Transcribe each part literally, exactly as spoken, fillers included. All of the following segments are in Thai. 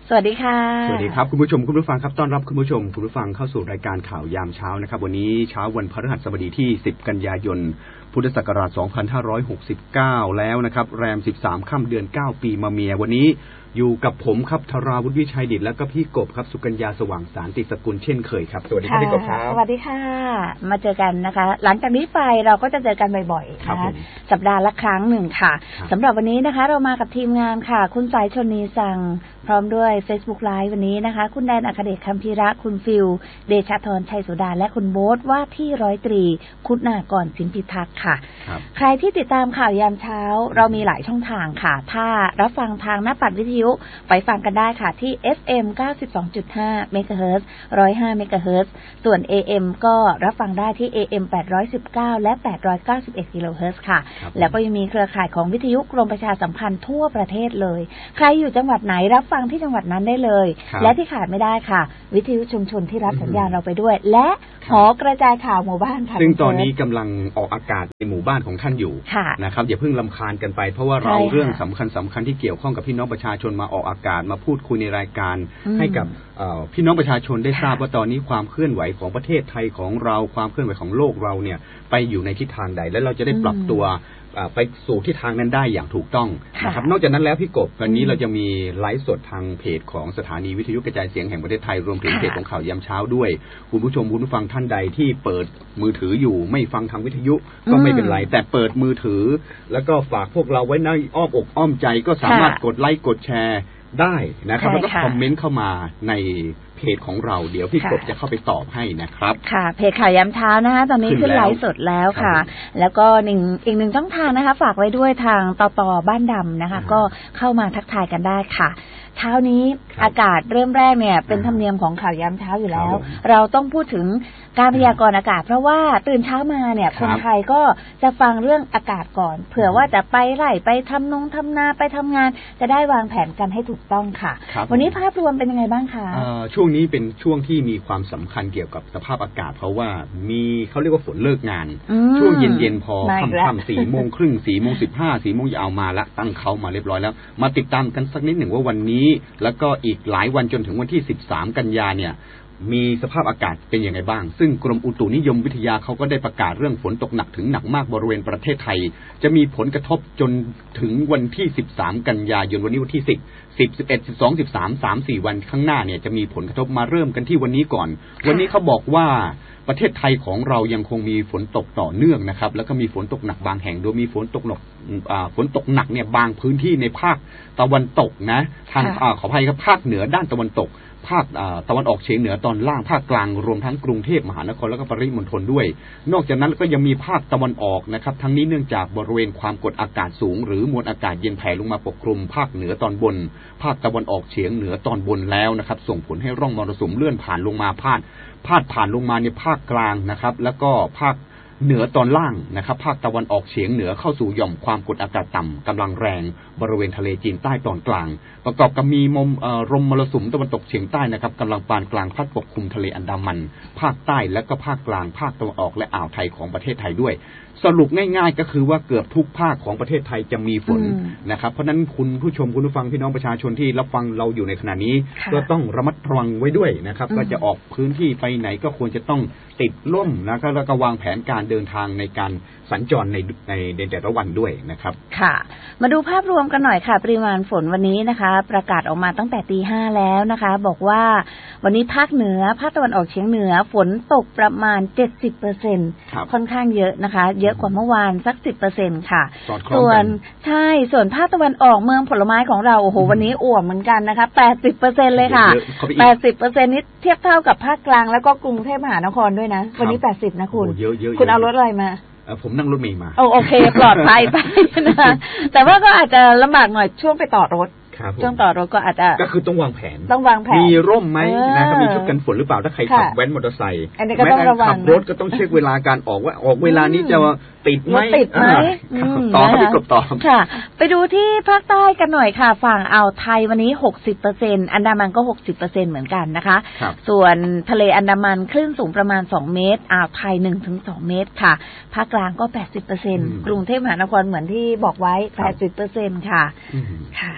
สวัสดีค่ะสวัสดีครับคุณผู้ชมคุณผู้ฟังครับต้อนรับคุณผู้ชมคุณผู้ฟังเข้าสู่รายการข่าวยามเช้านะครับวันนี้เช้าวันพฤหัสบดีที่สิบกันยายนพุทธศักราชสองพันห้าร้อยหกสิบเก้าแล้วนะครับแรมสิบสามค่ำเดือนเก้าปีมะเมียวันนี้อยู่กับผมครับธราวุฒิวิชัยดิษฐ์และก็พี่กบครับสุกัญญาสว่างสารติสกุลเช่นเคยครับสวัสดีครับพี่กบครับสวัสดีค่ะมาเจอกันนะคะหลังจากนี้ไปเราก็จะเจอกันบ่อยๆนะคะสัปดาห์ละครั้งหนึ่งค่ะสำหรับวันนี้นะคะเรามากับทีมงานค่ะคุณสายชนีสังพร้อมด้วย Facebook Live วันนี้นะคะคุณแดนอัครเดชคัมภีระคุณฟิลเดชธรชัยสุดาและคุณโบ๊ทว่าที่ร้อยตรีคุณากรสินพิทักษ์ค่ะใครที่ติดตามข่าวยามเช้าเรามีหลายช่องทางค่ะถ้ารับฟังทางหน้าปัดวิทยุไปฟังกันได้ค่ะที่ เอฟ เอ็ม เก้าสิบสองจุดห้า เมกะเฮิรตซ์ หนึ่งร้อยห้า เมกะเฮิรตซ์ส่วน เอ เอ็ม ก็รับฟังได้ที่ เอ เอ็ม แปดร้อยสิบเก้า และ แปดร้อยเก้าสิบเอ็ด กิโลเฮิรตซ์ค่ะแล้วก็ยังมีเครือข่ายของวิทยุกรมประชาสัมพันธ์ทั่วประเทศเลยใครอยู่จังหวัดไหนรับฟังที่จังหวัดนั้นได้เลยและที่ขาดไม่ได้ค่ะวิทยุชุมชนที่รับสัญญาณเราไปด้วยและหอกระจายข่าวหมู่บ้านค่ะซึ่งตอนนี้กำลังออกอากาศในหมู่บ้านของท่านอยู่นะครับอย่าเพิ่งรำคาญกันไปเพราะว่าเราเรื่องสำคัญสำคัญที่เกี่ยวข้องกับพี่น้องประชาชนมาออกอากาศมาพูดคุยในรายการให้กับพี่น้องประชาชนได้ทราบว่าตอนนี้ความเคลื่อนไหวของประเทศไทยของเราความเคลื่อนไหวของโลกเราเนี่ยไปอยู่ในทิศทางใดและเราจะได้ปรับตัวไปสู่ทิศทางนั้นได้อย่างถูกต้องนะครับนอกจากนั้นแล้วพี่กบวันนี้เราจะมีไลฟ์สดทางเพจของสถานีวิทยุกระจายเสียงแห่งประเทศไทยรวมถึงเพจของข่าวยามเช้าด้วยคุณผู้ชมคุณผู้ฟังท่านใดที่เปิดมือถืออยู่ไม่ฟังทางวิทยุก็ไม่เป็นไรแต่เปิดมือถือแล้วก็ฝากพวกเราไว้ในอ้อมอกอ้อมใจก็สามารถกดไลค์กดแชร์ได้นะครับแล้วก็คอมเมนต์เข้ามาในเพจของเราเดี๋ยวพี่กบจะเข้าไปตอบให้นะครับค่ะเพจข่าวยามเช้านะคะตอนนี้ขึ้นไลฟ์สดแล้วค่ะแล้วก็หนึ่งอีกหนึ่งช่องทางนะคะฝากไว้ด้วยทางตตบ้านดำนะคะก็เข้ามาทักทายกันได้ค่ะเช้านี้อากาศเริ่มแรกเนี่ยเป็นธรรมเนียมของข่าวยามเช้าอยู่แล้วเราต้องพูดถึงการพยากรณ์อากาศเพราะว่าตื่นเช้ามาเนี่ยคนไทยก็จะฟังเรื่องอากาศก่อนเผื่อว่าจะไปไร่ไปทำนงทำนาไปทำงานจะได้วางแผนกันให้ถูกต้องค่ะวันนี้ภาพรวมเป็นยังไงบ้างคะช่วงนี้เป็นช่วงที่มีความสำคัญเกี่ยวกับสภาพอากาศเพราะว่ามีเขาเรียกว่าฝนเลิกงานช่วงเย็นๆพอค่ำๆสี่โมงครึ่งสี่โมงสิบห้าสี่โมงจะเอามาละตั้งเขามาเรียบร้อยแล้วมาติดตามกันสักนิดหนึ่งว่าวันนี้แล้วก็อีกหลายวันจนถึงวันที่สิบสามกันยาเนี่ยมีสภาพอากาศเป็นยังไงบ้างซึ่งกรมอุตุนิยมวิทยาเขาก็ได้ประกาศเรื่องฝนตกหนักถึงหนักมากบริเวณประเทศไทยจะมีผลกระทบจนถึงวันที่สิบสามกันยายนวันนี้วันที่สิบ สิบ สิบเอ็ด สิบสอง สิบสาม สาม สี่วันข้างหน้าเนี่ยจะมีผลกระทบมาเริ่มกันที่วันนี้ก่อนวันนี้เขาบอกว่าประเทศไทยของเรายังคงมีฝนตกต่อเนื่องนะครับแล้วก็มีฝนตกหนักบางแห่งโดยมีฝนตกหนักฝนตกหนักเนี่ยบางพื้นที่ในภาคตะวันตกนะทางขออภัยครับภาคเหนือด้านตะวันตกภาคตะวันออกเฉียงเหนือตอนล่างภาคกลางรวมทั้งกรุงเทพมหานครแล้วก็ปริมณฑลด้วยนอกจากนั้นก็ยังมีภาคตะวันออกนะครับทั้งนี้เนื่องจากบริเวณความกดอากาศสูงหรือมวลอากาศเย็นแผ่ลงมาปกคลุมภาคเหนือตอนบนภาคตะวันออกเฉียงเหนือตอนบนแล้วนะครับส่งผลให้ร่องมรสุมเลื่อนผ่านลงมาพาดพาดผ่านลงมาในภาคกลางนะครับแล้วก็ภาคเหนือตอนล่างนะครับภาคตะวันออกเฉียงเหนือเข้าสู่หย่อมความกดอากาศต่ำกำลังแรงบริเวณทะเลจีนใต้ตอนกลางประกอบกับมีลมลมมรสุมตะวันตกเฉียงใต้นะครับกำลังปานกลางพัดปกคลุมทะเลอันดามันภาคใต้และก็ภาคกลางภาคตะวันออกและอ่าวไทยของประเทศไทยด้วยสรุปง่ายๆก็คือว่าเกือบทุกภาคของประเทศไทยจะมีฝนนะครับเพราะนั้นคุณผู้ชมคุณผู้ฟังพี่น้องประชาชนที่รับฟังเราอยู่ในขณะนี้ก็ต้องระมัดระวังไว้ด้วยนะครับก็จะออกพื้นที่ไปไหนก็ควรจะต้องติดร่มนะครับแล้วก็วางแผนการเดินทางในการสัญจรในในในแต่ละวันด้วยนะครับค่ะมาดูภาพรวมกันหน่อยค่ะปริมาณฝนวันนี้นะคะประกาศออกมาตั้งแต่ตีห้าแล้วนะคะบอกว่าวันนี้ภาคเหนือภาคตะวันออกเฉียงเหนือฝนตกประมาณ เจ็ดสิบเปอร์เซ็นต์ ค่อนข้างเยอะนะคะเยอะกว่าเมื่อวานสัก สิบเปอร์เซ็นต์ ค่ะส่วนใช่ส่วนภาคตะวันออกเมืองผลไม้ของเราโอ้โหวันนี้อ่วมเหมือนกันนะคะ แปดสิบเปอร์เซ็นต์ เลยค่ะ แปดสิบเปอร์เซ็นต์ นี่เทียบเท่ากับภาคกลางแล้วก็กรุงเทพมหานครด้วยนะวันนี้แปดสิบนะคุณคุณเอารถอะไรมาผมนั่งรถเมล์มาโอโอเคปลอดภัยไปนะแต่ว่าก็อาจจะลำบากหน่อยช่วงไปต่อรถช่วงต่อรถก็อาจจะก็คือต้องวางแผนต้องวางแผนมีร่มไหมนะครับมีชุดกันฝนหรือเปล่าถ้าใครขับแว้นมอเตอร์ไซค์แม้กระทั่งขับรถก็ต้องเช็คเวลาการออกว่าออกเวลานี้จะติดไหมติดไหมต่อที่กบต่อค่ะไปดูที่ภาคใต้กันหน่อยค่ะฝั่งอ่าวไทยวันนี้ หกสิบเปอร์เซ็นต์ อันดามันก็ หกสิบเปอร์เซ็นต์ เหมือนกันนะคะส่วนทะเลอันดามันคลื่นสูงประมาณสองเมตรอ่าวไทย หนึ่งถึงสอง เมตรค่ะภาคกลางก็ แปดสิบเปอร์เซ็นต์ กรุงเทพมหานครเหมือนที่บอกไว้ แปดสิบเปอร์เซ็นต์ ค่ะค่ะนี่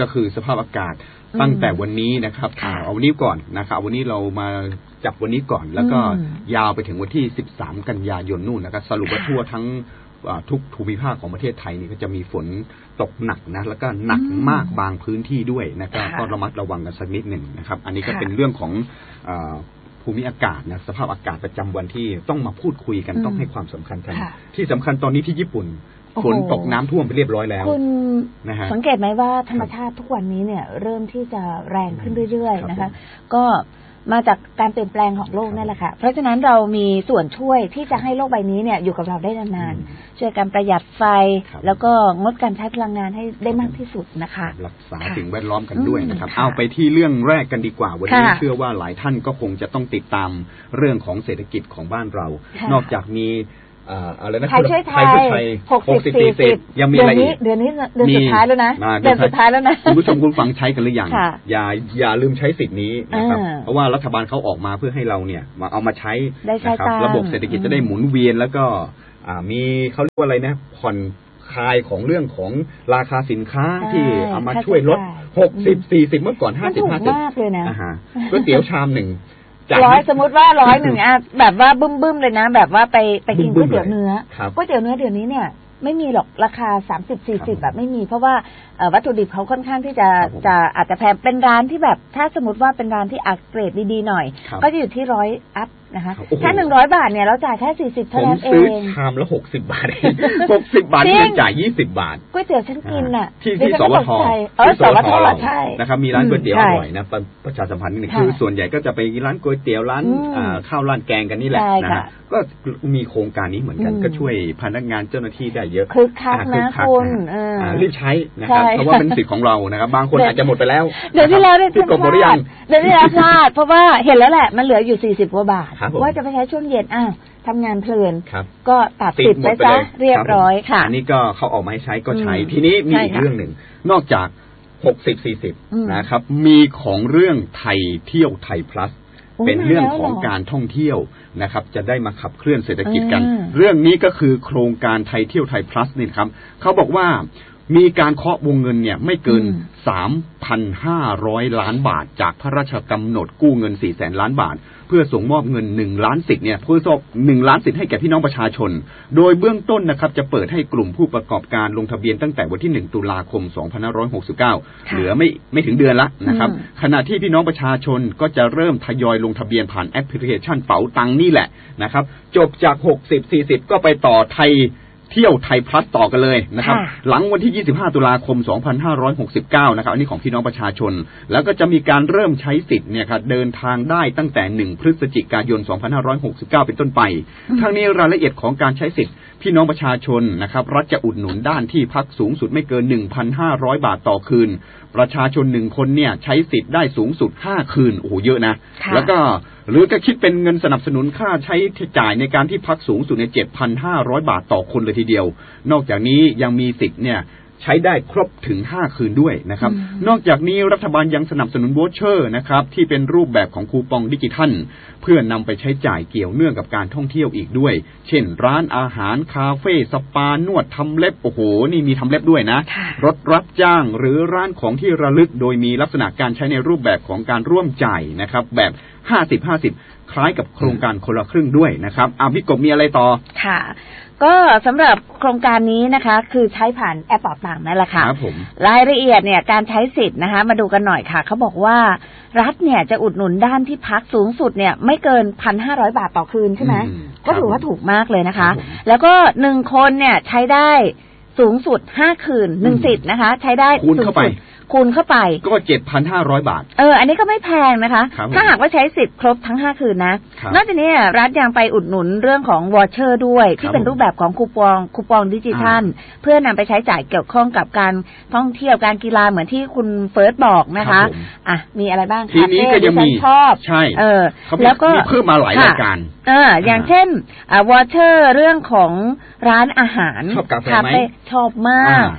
ก็คือสภาพอากาศตั้งแต่วันนี้นะครับเอาวันนี้ก่อนนะครับวันนี้เรามาจับวันนี้ก่อนแล้วก็ยาวไปถึงวันที่สิบสามกันยายนนู่นนะครับสรุปว่าทั่วทั้งทุกภูมิภาคของประเทศไทยนี่ก็จะมีฝนตกหนักนะแล้วก็หนักมากบางพื้นที่ด้วยนะครับก็ระมัดระวังกันสักนิดหนึ่งนะครับอันนี้ก็เป็นเรื่องของภูมิอากาศนะสภาพอากาศประจำวันที่ต้องมาพูดคุยกันต้องให้ความสำคัญกันที่สำคัญตอนนี้ที่ญี่ปุ่นฝนตกน้ำท่วมไปเรียบร้อยแล้วคุณนะฮะสังเกตไหมว่าธรรมชาติทุกวันนี้เนี่ยเริ่มที่จะแรงขึ้นเรื่อยๆนะคะก็มาจากการเปลี่ยนแปลงของโลกนั่นแหละค่ะเพราะฉะนั้นเรามีส่วนช่วยที่จะให้โลกใบนี้เนี่ยอยู่กับเราได้นานๆช่วยกันประหยัดไฟแล้วก็งดการใช้พลังงานให้ได้มากที่สุดนะคะรักษาสิ่งแวดล้อมกันด้วยนะครับเอาไปที่เรื่องแรกกันดีกว่าวันนี้เชื่อว่าหลายท่านก็คงจะต้องติดตามเรื่องของเศรษฐกิจของบ้านเรานอกจากมีอะไรนะไทยช่วยไทยหกสิบสี่สิบยังมีอะไรอีกเดือนนี้เดือนสุดท้ายแล้วนะเดือนสุดท้ายแล้วนะคุณผู้ชมคุณฟังใช้กันหรือยังอย่าอย่าลืมใช้สิทธิ์นี้นะครับเพราะว่ารัฐบาลเขาออกมาเพื่อให้เราเนี่ยมาเอามาใช้นะครับระบบเศรษฐกิจจะได้หมุนเวียนแล้วก็มีเขาเรียกว่าอะไรนะผ่อนคลายของเรื่องของราคาสินค้าที่เอามาช่วยลดหกสิบสี่สิบเมื่อก่อนห้าสิบห้าสิบก๋วยเตี๋ยวชามหนึ่งร้อยสมมติว่าร้อยหนึ่งอ่ะแบบว่าบึ้มบึ้มเลยนะแบบว่าไปไปกินก๋วยเตี๋ยวเนื้อก๋วยเตี๋ยวเนื้อเดี๋ยวนี้เนี่ยไม่มีหรอกราคาสามสิบสี่สิบแบบไม่มีเพราะว่าวัตถุดิบเขาค่อนข้างที่จะจะอาจจะแพงเป็นร้านที่แบบถ้าสมมติว่าเป็นร้านที่อัพเกรดดีๆหน่อยก็จะอยู่ที่ร้อยอัพนะคะแค่หนึ่งร้อยบาทเนี่ยเราจ่ายแค่สี่สิบเท่านั้นเองผมซื้อชามละหกสิบบาทหกสิบบาทที่จ่ายยี่สิบบาทก๋วยเตี๋ยวฉันกินอ่ะที่ที่สวทเออสวทใช่นะครับมีร้านก๋วยเตี๋ยวอร่อยนะประชาสัมพันธ์นี่คือส่วนใหญ่ก็จะไปร้านก๋วยเตี๋ยวร้านข้าวร้านแกงกันนี่แหละนะก็มีโครงการนี้เหมือนกันก็ช่วยพนักงานเจ้าหน้าที่ได้เยอะคึกคักนะคุณรีบใช้นะครับเพราะว่าเป็นสิทธิ์ของเรานะครับบางคนอาจจะหมดไปแล้วเดือนที่แล้วได้ที่กบหมดหรือยังเดือนที่แล้วพลาดเพราะว่าเห็นแล้วแหละมันเหลืออยู่สี่สิบกว่าบาทว่าจะไปใช้ช่วงเย็นอ้าวทำงานเพลินก็ตัดสิทธิ์ไปซะเรียบร้อยค่ะอันนี้ก็เขาออกมาให้ใช้ก็ใช้ทีนี้มีอีกเรื่องหนึ่งนอกจากหกสิบสี่สิบนะครับมีของเรื่องไทยเที่ยวไทย plus เป็นเรื่องของการท่องเที่ยวนะครับจะได้มาขับเคลื่อนเศรษฐกิจกันเรื่องนี้ก็คือโครงการไทยเที่ยวไทย plus นี่ครับเขาบอกว่ามีการเคาะวงเงินเนี่ยไม่เกิน สามพันห้าร้อย ล้านบาทจากพระราชกำหนดกู้เงิน สี่แสน ล้านบาทเพื่อส่งมอบเงินหนึ่งล้านสิทธิ์เนี่ยเพื่อส่งหนึ่งล้านสิทธิ์ให้แก่พี่น้องประชาชนโดยเบื้องต้นนะครับจะเปิดให้กลุ่มผู้ประกอบการลงทะเบียนตั้งแต่วันที่หนึ่งตุลาคมสองพันห้าร้อยหกสิบเก้าเหลือไม่ไม่ถึงเดือนละนะครับขณะที่พี่น้องประชาชนก็จะเริ่มทยอยลงทะเบียนผ่านแอปพลิเคชันเป๋าตังนี่แหละนะครับจบจากหกสิบ สี่สิบก็ไปต่อไทยเที่ยวไทยพลัสต่อกันเลยนะครับหลังวันที่ยี่สิบห้าตุลาคมสองพันห้าร้อยหกสิบเก้านะครับอันนี้ของพี่น้องประชาชนแล้วก็จะมีการเริ่มใช้สิทธิ์เนี่ยครับเดินทางได้ตั้งแต่หนึ่งพฤศจิกายนสองพันห้าร้อยหกสิบเก้าเป็นต้นไปทั้งนี้รายละเอียดของการใช้สิทธิ์พี่น้องประชาชนนะครับรัฐจะอุดหนุนด้านที่พักสูงสุดไม่เกิน หนึ่งพันห้าร้อย บาทต่อคืนประชาชนหนึ่งคนเนี่ยใช้สิทธิ์ได้สูงสุดห้าคืนโอ้โหเยอะนะแล้วก็หรือก็คิดเป็นเงินสนับสนุนค่าใช้จ่ายในการที่พักสูงสุดใน เจ็ดพันห้าร้อย บาทต่อคนเลยทีเดียวนอกจากนี้ยังมีสิทธิ์เนี่ยใช้ได้ครบถึงห้าคืนด้วยนะครับนอกจากนี้รัฐบาลยังสนับสนุนโวเชอร์นะครับที่เป็นรูปแบบของคูปองดิจิทัลเพื่อนำไปใช้จ่ายเกี่ยวเนื่องกับการท่องเที่ยวอีกด้วยเช่นร้านอาหารคาเฟ่สปานวดทำเล็บโอ้โหนี่มีทำเล็บด้วยนะรถรับจ้างหรือร้านของที่ระลึกโดยมีลักษณะการใช้ในรูปแบบของการร่วมจ่ายนะครับแบบ ห้าสิบ ห้าสิบ คล้ายกับโครงการคนละครึ่งด้วยนะครับอ่ะพี่กบมีอะไรต่อค่ะก็สำหรับโครงการนี้นะคะคือใช้ผ่านแอปเป๋าตังค์นั่นแหละค่ะรายละเอียดเนี่ยการใช้สิทธิ์นะคะมาดูกันหน่อยค่ะเขาบอกว่ารัฐเนี่ยจะอุดหนุนด้านที่พักสูงสุดเนี่ยไม่เกิน หนึ่งพันห้าร้อย บาทต่อคืนใช่ไหมก็ถือว่าถูกมากเลยนะคะแล้วก็หนึ่งคนเนี่ยใช้ได้สูงสุดห้าคืนหนึ่งสิทธิ์นะคะใช้ได้คูณเข้าไปคูณเข้าไปก็ เจ็ดพันห้าร้อย บาทเอออันนี้ก็ไม่แพงนะคะถ้าหากว่าใช้สิทธิ์ครบทั้งห้าคืนนะนอกจากนี้รัฐยังไปอุดหนุนเรื่องของวอเชอร์ด้วยที่เป็นรูปแบบของคูปองคูปองดิจิทัลเพื่อนำไปใช้จ่ายเกี่ยวข้องกับการท่องเที่ยวการกีฬาเหมือนที่คุณเฟิร์สบอกนะคะอ่ะมีอะไรบ้างทีนี้ก็ยังมีชอบใช่เออแล้วก็เพิ่มมาหลายรายการเอออย่างเช่นอ่าวอเชอร์เรื่องของร้านอาหารชอบกาแฟไหมชอบมาก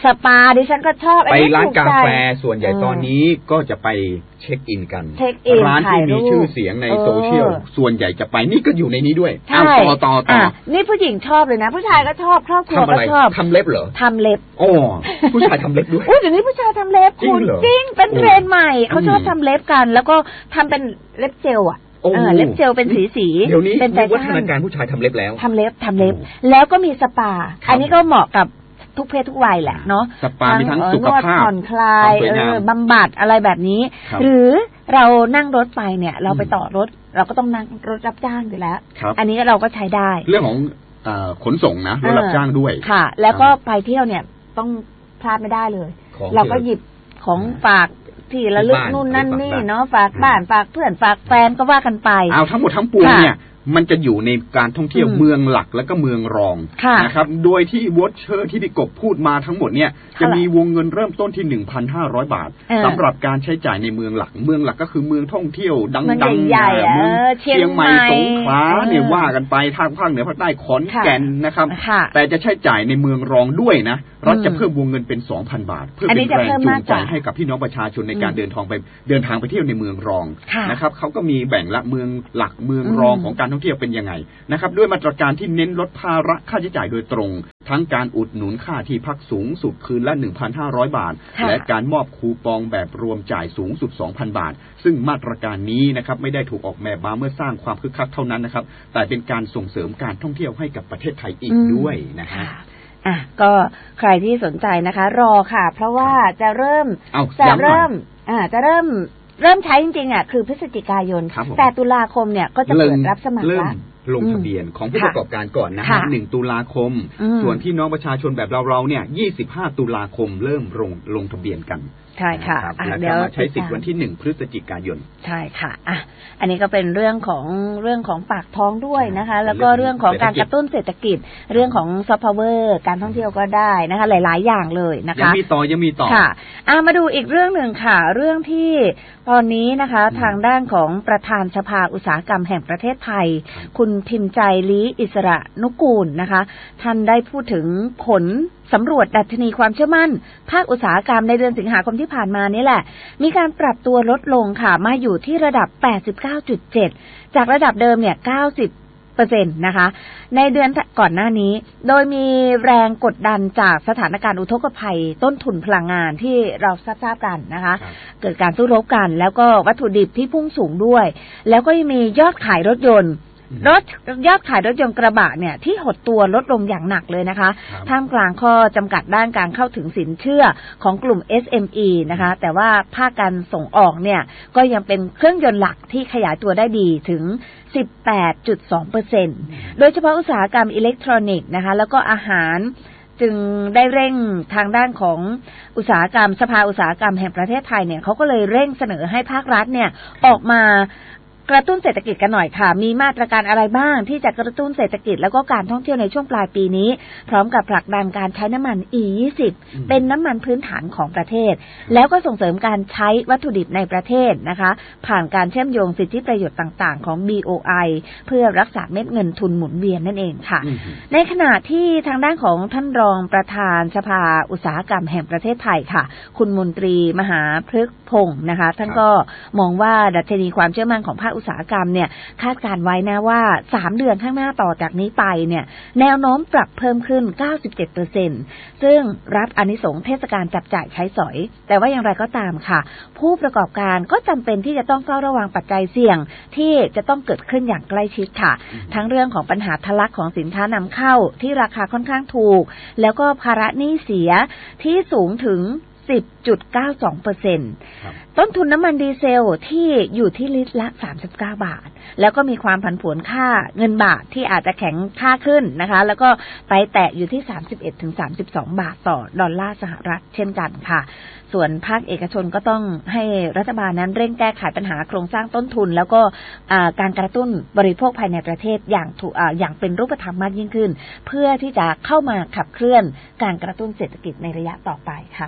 สปาดิฉันก็ชอบไปร้านกาแฟส่วนใหญ่ตอนนี้ก็จะไปเช็คอินกันร้านที่มีชื่อเสียงในโซเชียลส่วนใหญ่จะไปนี่ก็อยู่ในนี้ด้วยอ้าวต่อต่อต่อนี่ผู้หญิงชอบเลยนะผู้ชายก็ชอบครอบครัวก็ชอบทำเล็บเหรอทำเล็บอ๋อผู้ชายทำเล็บด้วยอุ้ยเดี๋ยวนี้ผู้ชายทำเล็บคุณจริงเป็นเทรนด์ใหม่เขาชอบทำเล็บกันแล้วก็ทำเป็นเล็บเจลอ่ะเล็บเจลเป็นสีสีเดี๋ยวนี้เป็นวัฒนาการผู้ชายทำเล็บแล้วทำเล็บทำเล็บแล้วก็มีสปาอันนี้ก็เหมาะกับทุกเพศทุกวัยแหละเนาะสปามีทั้งสุขภาพผ่อนคลายบำบัดอะไรแบบนี้หรือเรานั่งรถไปเนี่ยเราไปต่อรถเราก็ต้องนั่งรถรับจ้างอยู่แล้วอันนี้เราก็ใช้ได้เรื่องของขนส่งนะรถรับจ้างด้วยค่ะแล้วก็ไปเที่ยวเนี่ยต้องพลาดไม่ได้เลยเราก็หยิบของฝากที่ระลึกนู่นนั่นนี่เนาะฝากบ้านฝากเพื่อนฝากแฟนก็ว่ากันไปเอาทั้งหมดทั้งปวงเนี่ยมันจะอยู่ในการท่องเที่ยวเมืองหลักและก็เมืองรองนะครับโดยที่วอชเชอร์ที่พี่กบพูดมาทั้งหมดเนี่ยจะมีวงเงินเริ่มต้นที่ หนึ่งพันห้าร้อย บาทสำหรับการใช้จ่ายในเมืองหลักเมืองหลักก็คือเมืองท่องเที่ยวดังๆใหญ่ๆเมืองเชียงใหม่สงขลาเนี่ยว่ากันไปทางภาคเหนือภาคใต้ขอนแก่นนะครับแต่จะใช้จ่ายในเมืองรองด้วยนะรัฐจะเพิ่มวงเงินเป็น สองพัน บาทเพื่อเป็นแรงจูงใจให้กับพี่น้องประชาชนในการเดินทางไปเดินทางไปเที่ยวในเมืองรองนะครับเขาก็มีแบ่งละเมืองหลักเมืองรองของการท่องเที่ยวเป็นยังไงนะครับด้วยมาตรการที่เน้นลดภาระค่าใช้จ่ายโดยตรงทั้งการอุดหนุนค่าที่พักสูงสุดคืนละ หนึ่งพันห้าร้อย บาทและการมอบคูปองแบบรวมจ่ายสูงสุด สองพัน บาทซึ่งมาตรการนี้นะครับไม่ได้ถูกออกแบบมาเมื่อสร้างความคึกคักเท่านั้นนะครับแต่เป็นการส่งเสริมการท่องเที่ยวให้กับประเทศไทยอีกด้วยนะฮะอ่ะก็ใครที่สนใจนะคะรอค่ะเพราะว่าจะเริ่มจะเริ่มอ่าจะเริ่มเริ่มใช้จริงๆอ่ะคือพฤศจิกายนแต่ตุลาคมเนี่ยก็จะเปิดรับสมัครแล้วลงทะเบียนของผู้ประกอบการก่อนนะฮะหนึ่งตุลาคมส่วนพี่น้องประชาชนแบบเราๆเนี่ยยี่สิบห้าตุลาคมเริ่มลงลงทะเบียนกันใช่ค่ะเดี๋ยวใช้สิทธิ์วันที่หนึ่งพฤศจิกายนใช่ค่ะอ่ะอันนี้ก็เป็นเรื่องของเรื่องของปากท้องด้วยนะคะแล้วก็เรื่องของการกระตุ้นเศรษฐกิจเรื่องของซอฟต์พาวเวอร์การท่องเที่ยวก็ได้นะคะหลายๆอย่างเลยนะคะยังมีต่อยังมีต่อค่ะอ่ะมาดูอีกเรื่องหนึ่งค่ะเรื่องที่ตอนนี้นะคะทางด้านของประธานสภาอุตสาหกรรมแห่งประเทศไทยคุณพิมพ์ใจลี้อิสระนุกูลนะคะท่านได้พูดถึงผลสำรวจดัชนีความเชื่อมั่นภาคอุตสาหกรรมในเดือนสิงหาคมที่ผ่านมานี่แหละมีการปรับตัวลดลงค่ะมาอยู่ที่ระดับ แปดสิบเก้าจุดเจ็ด จากระดับเดิมเนี่ย เก้าสิบเปอร์เซ็นต์ นะคะในเดือนก่อนหน้านี้โดยมีแรงกดดันจากสถานการณ์อุทกภัยต้นทุนพลังงานที่เราทราบกันนะคะเกิดการสู้รบกันแล้วก็วัตถุดิบที่พุ่งสูงด้วยแล้วก็ยังมียอดขายรถยนต์รถยอดขายรถยนต์กระบะเนี่ยที่หดตัวลดลงอย่างหนักเลยนะคะท่ามกลางข้อจำกัดด้านการเข้าถึงสินเชื่อของกลุ่ม เอส เอ็ม อี นะคะแต่ว่าภาคการส่งออกเนี่ยก็ยังเป็นเครื่องยนต์หลักที่ขยายตัวได้ดีถึง สิบแปดจุดสองเปอร์เซ็นต์ โดยเฉพาะอุตสาหกรรมอิเล็กทรอนิกส์นะคะแล้วก็อาหารจึงได้เร่งทางด้านของอุตสาหกรรมสภาอุตสาหกรรมแห่งประเทศไทยเนี่ยเขาก็เลยเร่งเสนอให้ภาครัฐเนี่ยออกมากระตุ้นเศรษฐกิจกันหน่อยค่ะมีมาตรการอะไรบ้างที่จะกระตุ้นเศรษฐกิจแล้วก็การท่องเที่ยวในช่วงปลายปีนี้พร้อมกับผลักดันการใช้น้ำมัน อี ยี่สิบ เป็นน้ำมันพื้นฐานของประเทศแล้วก็ส่งเสริมการใช้วัตถุดิบในประเทศนะคะผ่านการเชื่อมโยงสิทธิประโยชน์ต่างๆของ บี โอ ไอ เพื่อรักษาเม็ดเงินทุนหมุนเวียนนั่นเองค่ะในขณะที่ทางด้านของท่านรองประธานสภาอุตสาหกรรมแห่งประเทศไทยค่ะคุณมนตรีมหาพฤกษ์พงศ์นะคะท่านก็มองว่าดัชนีความเชื่อมั่นของภาคอุตสาหกรรมเนี่ยคาดการไว้นะว่าสามเดือนข้างหน้าต่อจากนี้ไปเนี่ยแนวโน้มปรับเพิ่มขึ้น เก้าสิบเจ็ดเปอร์เซ็นต์ ซึ่งรับอานิสงส์เทศกาลจับจ่ายใช้สอยแต่ว่าอย่างไรก็ตามค่ะผู้ประกอบการก็จำเป็นที่จะต้องเฝ้าระวังปัจจัยเสี่ยงที่จะต้องเกิดขึ้นอย่างใกล้ชิดค่ะทั้งเรื่องของปัญหาทะลักของสินค้านำเข้าที่ราคาค่อนข้างถูกแล้วก็ภาระหนี้เสียที่สูงถึง สิบจุดเก้าสองเปอร์เซ็นต์ ต้นทุนน้ำมันดีเซลที่อยู่ที่ลิตรละสามสิบเก้าบาทแล้วก็มีความผันผวนค่าเงินบาทที่อาจจะแข็งค่าขึ้นนะคะแล้วก็ไปแตะอยู่ที่ สามสิบเอ็ดถึงสามสิบสอง บาทต่อดอลลาร์สหรัฐเช่นกันค่ะส่วนภาคเอกชนก็ต้องให้รัฐบาลนั้นเร่งแก้ไขปัญหาโครงสร้างต้นทุนแล้วก็การกระตุ้นบริโภคภายในประเทศอย่างถูกอย่างเป็นรูปธรรมมากยิ่งขึ้นเพื่อที่จะเข้ามาขับเคลื่อนการกระตุ้นเศรษฐกิจในระยะต่อไปค่ะครับผม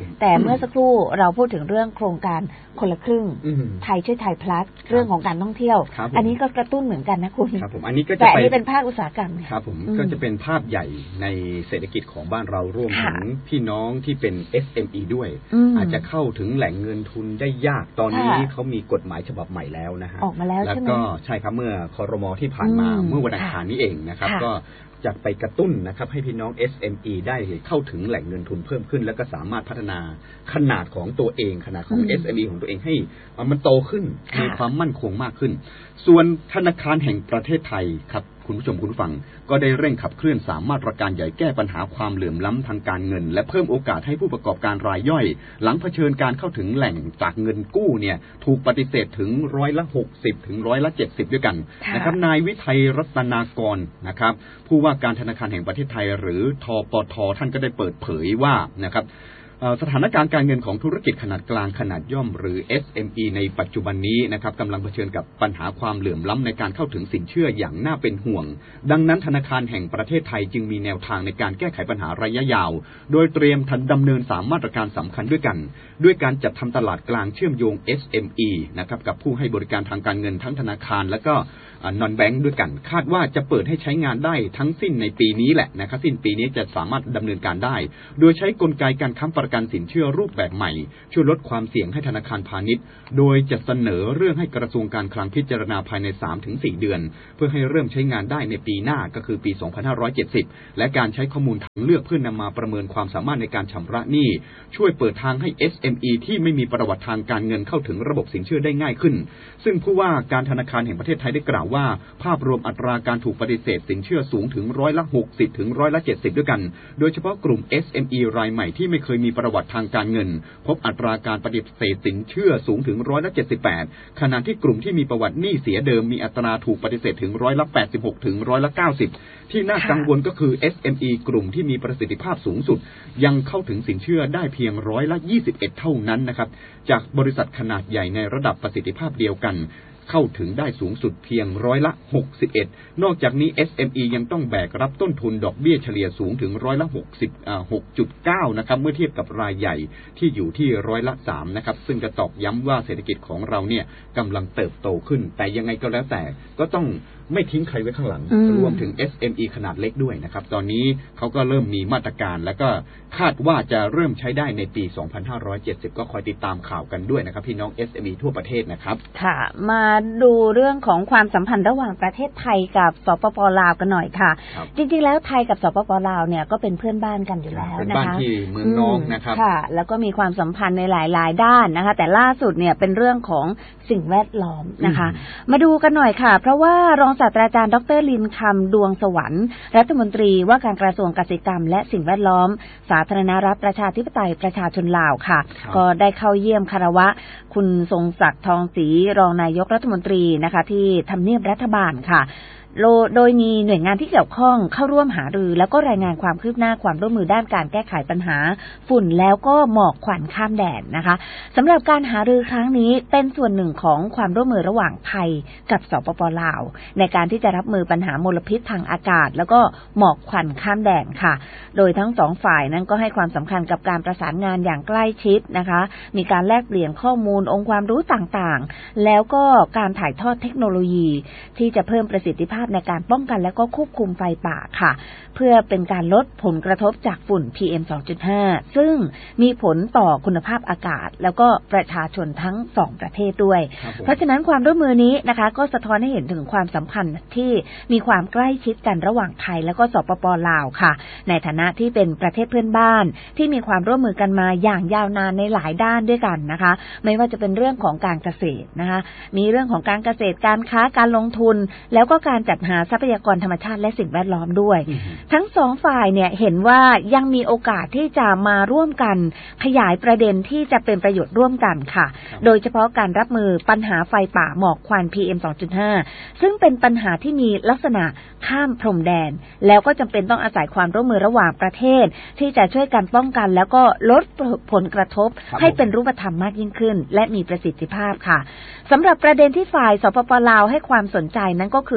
แต่เมื่อสักครู่เราพูดถึงเรื่องโครงการคนละครึ่งไทยช่วยไทยพลัสเรื่องของการท่องเที่ยวอันนี้ก็กระตุ้นเหมือนกันนะคุณครับผมอันนี้ก็จะแต่อันนี้เป็นภาคอุตสาหกรรมครับผมก็จะเป็นภาพใหญ่ในเศรษฐกิจของบ้านเราร่วมถึงพี่น้องที่เป็น เอส เอ็ม อี ด้วยอาจจะเข้าถึงแหล่งเงินทุนได้ยากตอนนี้เขามีกฎหมายฉบับใหม่แล้วนะฮะออกมาแล้วใช่ไหมแล้วก็ใช่ครับเมื่อครม.ที่ผ่านมาเมื่อวันอังคารนี้เองนะครับก็จะไปกระตุ้นนะครับให้พี่น้อง เอส เอ็ม อี ได้เข้าถึงแหล่งเงินทุนเพิ่มขึ้นแล้วก็สามารถพัฒนาขนาดของตัวเองขนาดของ เอส เอ็ม อี ของตัวเองให้มันโตขึ้นมีความมั่นคงมากขึ้นส่วนธนาคารแห่งประเทศไทยครับคุณผู้ชมคุณผู้ฟังก็ได้เร่งขับเคลื่อนสามมาตรการใหญ่แก้ปัญหาความเหลื่อมล้ำทางการเงินและเพิ่มโอกาสให้ผู้ประกอบการรายย่อยหลังเผชิญการเข้าถึงแหล่งจากเงินกู้เนี่ยถูกปฏิเสธถึงร้อยละหกสิบถึงร้อยละเจ็ดสิบด้วยกันนะครับนายวิทัยรัตนากรนะครับผู้ว่าการธนาคารแห่งประเทศไทยหรือทปท.ท่านก็ได้เปิดเผยว่านะครับสถานการณ์การเงินของธุรกิจขนาดกลางขนาดย่อมหรือ เอส เอ็ม อี ในปัจจุบันนี้นะครับกำลังเผชิญกับปัญหาความเหลื่อมล้ำในการเข้าถึงสินเชื่ออย่างน่าเป็นห่วงดังนั้นธนาคารแห่งประเทศไทยจึงมีแนวทางในการแก้ไขปัญหาระยะยาวโดยเตรียมทันดำเนินสามมาตรการสำคัญด้วยกันด้วยการจัดทำตลาดกลางเชื่อมโยง เอส เอ็ม อี นะครับกับผู้ให้บริการทางการเงินทั้งธนาคารและก็นอนแบงค์ด้วยกันคาดว่าจะเปิดให้ใช้งานได้ทั้งสิ้นในปีนี้แหละนะครับสิ้นปีนี้จะสามารถดำเนินการได้โดยใช้กลไกการค้ำประกันสินเชื่อรูปแบบใหม่ช่วยลดความเสี่ยงให้ธนาคารพาณิชย์โดยจะเสนอเรื่องให้กระทรวงการคลังพิจารณาภายใน สามถึงสี่ เดือนเพื่อให้เริ่มใช้งานได้ในปีหน้าก็คือปี สองพันห้าร้อยเจ็ดสิบ และการใช้ข้อมูลทางเลือกเพื่อนำมาประเมินความสามารถในการชำระหนี้ช่วยเปิดทางให้ เอส เอ็ม อี ที่ไม่มีประวัติทางการเงินเข้าถึงระบบสินเชื่อได้ง่ายขึ้นซึ่งผู้ว่าการธนาคารแห่งประเทศไทยได้กล่าวว่าภาพรวมอัตราการถูกปฏิเสธสินเชื่อสูงถึงร้อยละหกสิบถึงร้อยละเจ็ดสิบด้วยกันโดยเฉพาะกลุ่ม เอส เอ็ม อี รายใหม่ที่ไม่เคยมีประวัติทางการเงินพบอัตราการปฏิเสธสินเชื่อสูงถึงร้อยละเจ็ดสิบแปดขณะที่กลุ่มที่มีประวัติหนี้เสียเดิมมีอัตราถูกปฏิเสธถึงร้อยละแปดสิบหกถึงร้อยละเก้าสิบที่น่ากังวลก็คือ เอส เอ็ม อี กลุ่มที่มีประสิทธิภาพสูงสุดยังเข้าถึงสินเชื่อได้เพียงร้อยละยี่สิบเอ็ดเท่านั้นนะครับจากบริษัทขนาดใหญ่ในระดับประสิทธิภาพเดียวกันเข้าถึงได้สูงสุดเพียงร้อยละหกสิบเอ็ดนอกจากนี้ เอส เอ็ม อี ยังต้องแบกรับต้นทุนดอกเบี้ยเฉลี่ยสูงถึงร้อยละหกสิบ อ่า หกจุดเก้า นะครับเมื่อเทียบกับรายใหญ่ที่อยู่ที่ร้อยละสามนะครับซึ่งจะตอกย้ำว่าเศรษฐกิจของเราเนี่ยกำลังเติบโตขึ้นแต่ยังไงก็แล้วแต่ก็ต้องไม่ทิ้งใครไว้ข้างหลังรวมถึง เอส เอ็ม อี ขนาดเล็กด้วยนะครับตอนนี้เขาก็เริ่มมีมาตรการแล้วก็คาดว่าจะเริ่มใช้ได้ในปี สองพันห้าร้อยเจ็ดสิบ ก็คอยติดตามข่าวกันด้วยนะครับพี่น้อง เอส เอ็ม อี ทั่วประเทศนะครับค่ะมาดูเรื่องของความสัมพันธ์ระหว่างประเทศไทยกับสปป.ลาวกันหน่อยค่ะจริงๆแล้วไทยกับสปป.ลาวเนี่ยก็เป็นเพื่อนบ้านกันอยู่แล้วนะคะเป็นบ้านที่เมืองน้องนะครับค่ะแล้วก็มีความสัมพันธ์ในหลายๆด้านนะคะแต่ล่าสุดเนี่ยเป็นเรื่องของสิ่งแวดล้อมนะคะมาดูกันหน่อยค่ะเพราะว่ารองศาสตราจารย์ดร.ลินคำดวงสวรรค์รัฐมนตรีว่าการกระทรวงเกษตรกรรมและสิ่งแวดล้อมสาธารณรัฐประชาธิปไตยประชาชนลาวค่ะก็ได้เข้าเยี่ยมคารวะคุณทรงศักดิ์ทองศรีรองนายกรัฐมนตรีนะคะที่ทำเนียบรัฐบาลค่ะโดยมีหน่วยงานที่เกี่ยวข้องเข้าร่วมหารือแล้วก็รายงานความคืบหน้าความร่วมมือด้านการแก้ไขปัญหาฝุ่นแล้วก็หมอกควันข้ามแดนนะคะสำหรับการหารือครั้งนี้เป็นส่วนหนึ่งของความร่วมมือระหว่างไทยกับสปป.ลาวในการที่จะรับมือปัญหามลพิษทางอากาศแล้วก็หมอกควันข้ามแดนค่ะโดยทั้งสองฝ่ายนั้นก็ให้ความสำคัญกับการประสานงานอย่างใกล้ชิดนะคะมีการแลกเปลี่ยนข้อมูลองค์ความรู้ต่างๆแล้วก็การถ่ายทอดเทคโนโลยีที่จะเพิ่มประสิทธิภาพในการป้องกันและก็ควบคุมไฟป่าค่ะเพื่อเป็นการลดผลกระทบจากฝุ่น พี เอ็ม สองจุดห้า ซึ่งมีผลต่อคุณภาพอากาศแล้วก็ประชาชนทั้งสองประเทศด้วยเพราะฉะนั้นความร่วมมือนี้นะคะก็สะท้อนให้เห็นถึงความสัมพันธ์ที่มีความใกล้ชิดกันระหว่างไทยแล้วก็สปป.ลาวค่ะในฐานะที่เป็นประเทศเพื่อนบ้านที่มีความร่วมมือกันมาอย่างยาวนานในหลายด้านด้วยกันนะคะไม่ว่าจะเป็นเรื่องของการเกษตรนะคะมีเรื่องของการเกษตรการค้าการลงทุนแล้วก็การจัดหาทรัพยากรธรรมชาติและสิ่งแวดล้อมด้วยทั้งสองฝ่ายเนี่ยเห็นว่ายังมีโอกาสที่จะมาร่วมกันขยายประเด็นที่จะเป็นประโยชน์ร่วมกันค่ะโดยเฉพาะการรับมือปัญหาไฟป่าหมอกควัน พี เอ็ม สองจุดห้า ซึ่งเป็นปัญหาที่มีลักษณะข้ามพรมแดนแล้วก็จำเป็นต้องอาศัยความร่วมมือระหว่างประเทศที่จะช่วยกันป้องกันแล้วก็ลดผลกระทบให้เป็นรูปธรรมมากยิ่งขึ้นและมีประสิทธิภาพค่ะสำหรับประเด็นที่ฝ่ายสปป.ลาวให้ความสนใจนั้นก็คือเรื่องของ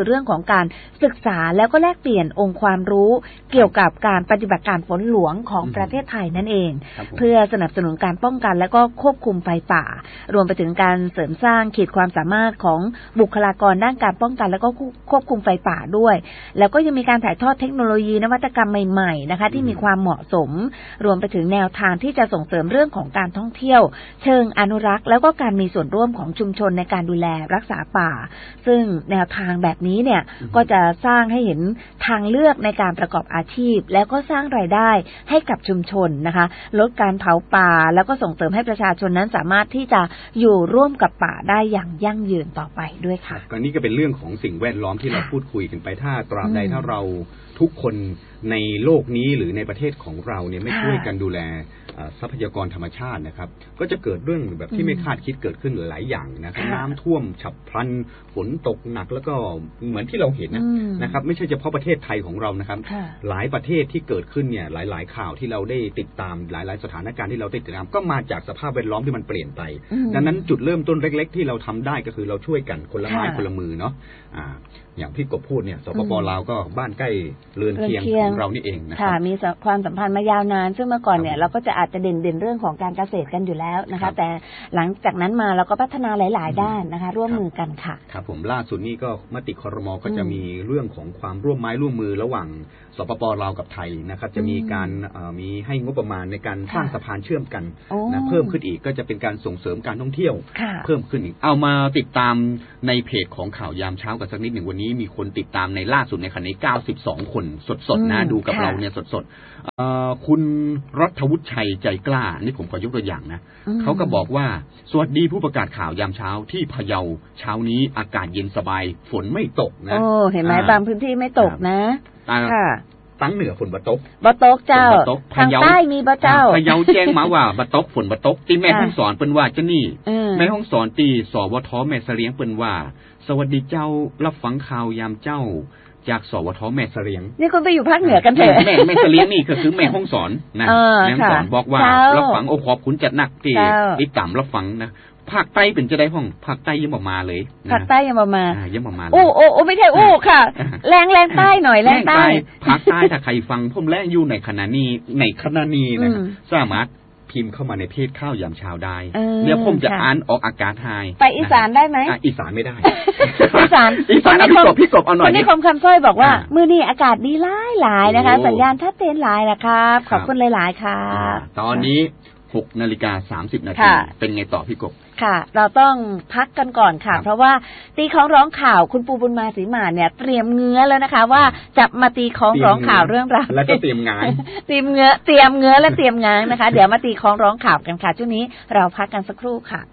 ของการศึกษาแล้วก็แลกเปลี่ยนองค์ความรู้เกี่ยวกับการปฏิบัติการฝนหลวงของประเทศไทยนั่นเองเพื่อสนับสนุนการป้องกันและก็ควบคุมไฟป่ารวมไปถึงการเสริมสร้างขีดความสามารถของบุคลากรด้านการป้องกันและก็ควบคุมไฟป่าด้วยแล้วก็ยังมีการถ่ายทอดเทคโนโลยีนวัตกรรมใหม่ๆนะคะที่มีความเหมาะสมรวมไปถึงแนวทางที่จะส่งเสริมเรื่องของการท่องเที่ยวเชิงอนุรักษ์แล้วก็การมีส่วนร่วมของชุมชนในการดูแลรักษาป่าซึ่งแนวทางแบบนี้เนี่ยก็จะสร้างให้เห็นทางเลือกในการประกอบอาชีพแล้วก็สร้างรายได้ให้กับชุมชนนะคะลดการเผาป่าแล้วก็ส่งเสริมให้ประชาชนนั้นสามารถที่จะอยู่ร่วมกับป่าได้อย่างยั่งยืนต่อไปด้วยค่ะก็นี่ก็เป็นเรื่องของสิ่งแวดล้อมที่เราพูดคุยกันไปถ้าตราบใดถ้าเราทุกคนในโลกนี้หรือในประเทศของเราเนี่ยไม่ช่วยกันดูแลทรัพยากรธรรมชาตินะครับก็จะเกิดเรื่องแบบที่ไม่คาดคิดเกิดขึ้นหลายอย่างนะครับน้ำท่วมฉับพลันฝนตกหนักแล้วก็เหมือนที่เราเห็นนะครับไม่ใช่เฉพาะประเทศไทยของเรานะครับหลายประเทศที่เกิดขึ้นเนี่ยหลายๆข่าวที่เราได้ติดตามหลายๆสถานการณ์ที่เราได้ติดตามก็มาจากสภาพแวดล้อมที่มันเปลี่ยนไปดังนั้นจุดเริ่มต้นเล็กๆที่เราทำได้ก็คือเราช่วยกันคนละไม้คนละมือเนาะอย่างพี่กบพูดเนี่ยสปป.ลาวก็บ้านใกล้เรือนเคียงของเรานี่เองนะครับมีความสัมพันธ์มายาวนานซึ่งเมื่อก่อนเนี่ยเราก็จะอาจจะเด่นๆเรื่องของการเกษตรกันอยู่แล้วนะคะแต่หลังจากนั้นมาเราก็พัฒนาหลายๆด้านนะคะร่วมมือกันค่ะครับผมล่าสุดนี้ก็มติครม.ก็จะมีเรื่องของความร่วมไม้ร่วมมือระหว่างสปป.ลาวกับไทยนะครับจะมีการมีให้งบประมาณในการสร้างสะพานเชื่อมกันนะเพิ่มขึ้นอีกก็จะเป็นการส่งเสริมการท่องเที่ยวเพิ่มขึ้นอีกเอามาติดตามในเพจของข่าวยามเช้ากันสักนิดหนึ่งวันนี้มีคนติดตามในล่าสุดในขณะนี้เก้าสิบสองคนสดๆนะดูกับเราเนี่ยสดๆคุณรัฐวุฒิชัยใจกล้านี่ผมขอยกตัวอย่างนะเขาก็บอกว่าสวัสดีผู้ประกาศข่าวยามเช้าที่พะเยาเช้านี้อากาศเย็นสบายฝนไม่ตกนะโอ้เห็นไหมบางพื้นที่ไม่ตกนะค่ะตั้งเหนือฝนบะตกบะตกเจ้าทางใต้มีบะเจ้าพะเยาแจ้งมาว่าบะตกฝนบะตกที่แม่ห้องสอนเปิ้นว่าจะนี่แม่ห้องสอนตีสวทแม่เสลียงเปิ้นว่าสวัสดีเจ้ารับฟังข่าวยามเจ้าจากสวทแม่เสลียงนี่คุณไปอยู่ภาคเหนือกันเถอะแม่แม่เสลียงนี่ก็คือแม่ห้องสอนนะแม่ห้องสอนบอกว่ารับฟังโอ้ขอบคุณจัดหนักที่ติดตามรับฟังนะภาคใต้เป็นจะได้ห้องภาคใต้ยังบ่มาเลยภาคใต้ยังบ่มายังบ่มาโอ้โอ้โอ้ไม่ใช่โอ้ค่ะแรงแรงใต้หน่อยแรงใต้ภาคใต้ถ้าใครฟังผมแรงอยู่ในขณะนี้ในขณะนี้นะครับสามารถพิมพ์เข้ามาในเพจข้าวยามเช้าได้เดี๋ยวผมจะอ่านออกอากาศให้ไปอีสานได้ไหมอีสานไม่ได้อีสานอีสานพี่กบพี่กบเอาหน่อยนี่คมคำสร้อยบอกว่ามื้อนี้อากาศดีหลายหลายนะคะสัญญาณชัดเจนหลายนะครับขอบคุณหลายๆครับตอนนี้หกนาฬิกาสามสิบนาทีเป็นไงต่อพี่กบค่ะเราต้องพักกันก่อนค่ะเพราะว่าตีของร้องข่าวคุณปูบุญมาศรีมาเนี่ยเตรียมเงื้อแล้วนะคะว่าจะมาตีของร้องข่าวเรื่องราวแล้วก็เตรียมงานเตรียมเงื้อเตรียมเงื้อและเตรียมงานนะคะเดี๋ยวมาตีของร้องข่าวกันค่ะช่วงนี้เราพักกันสักครู่ค่ะ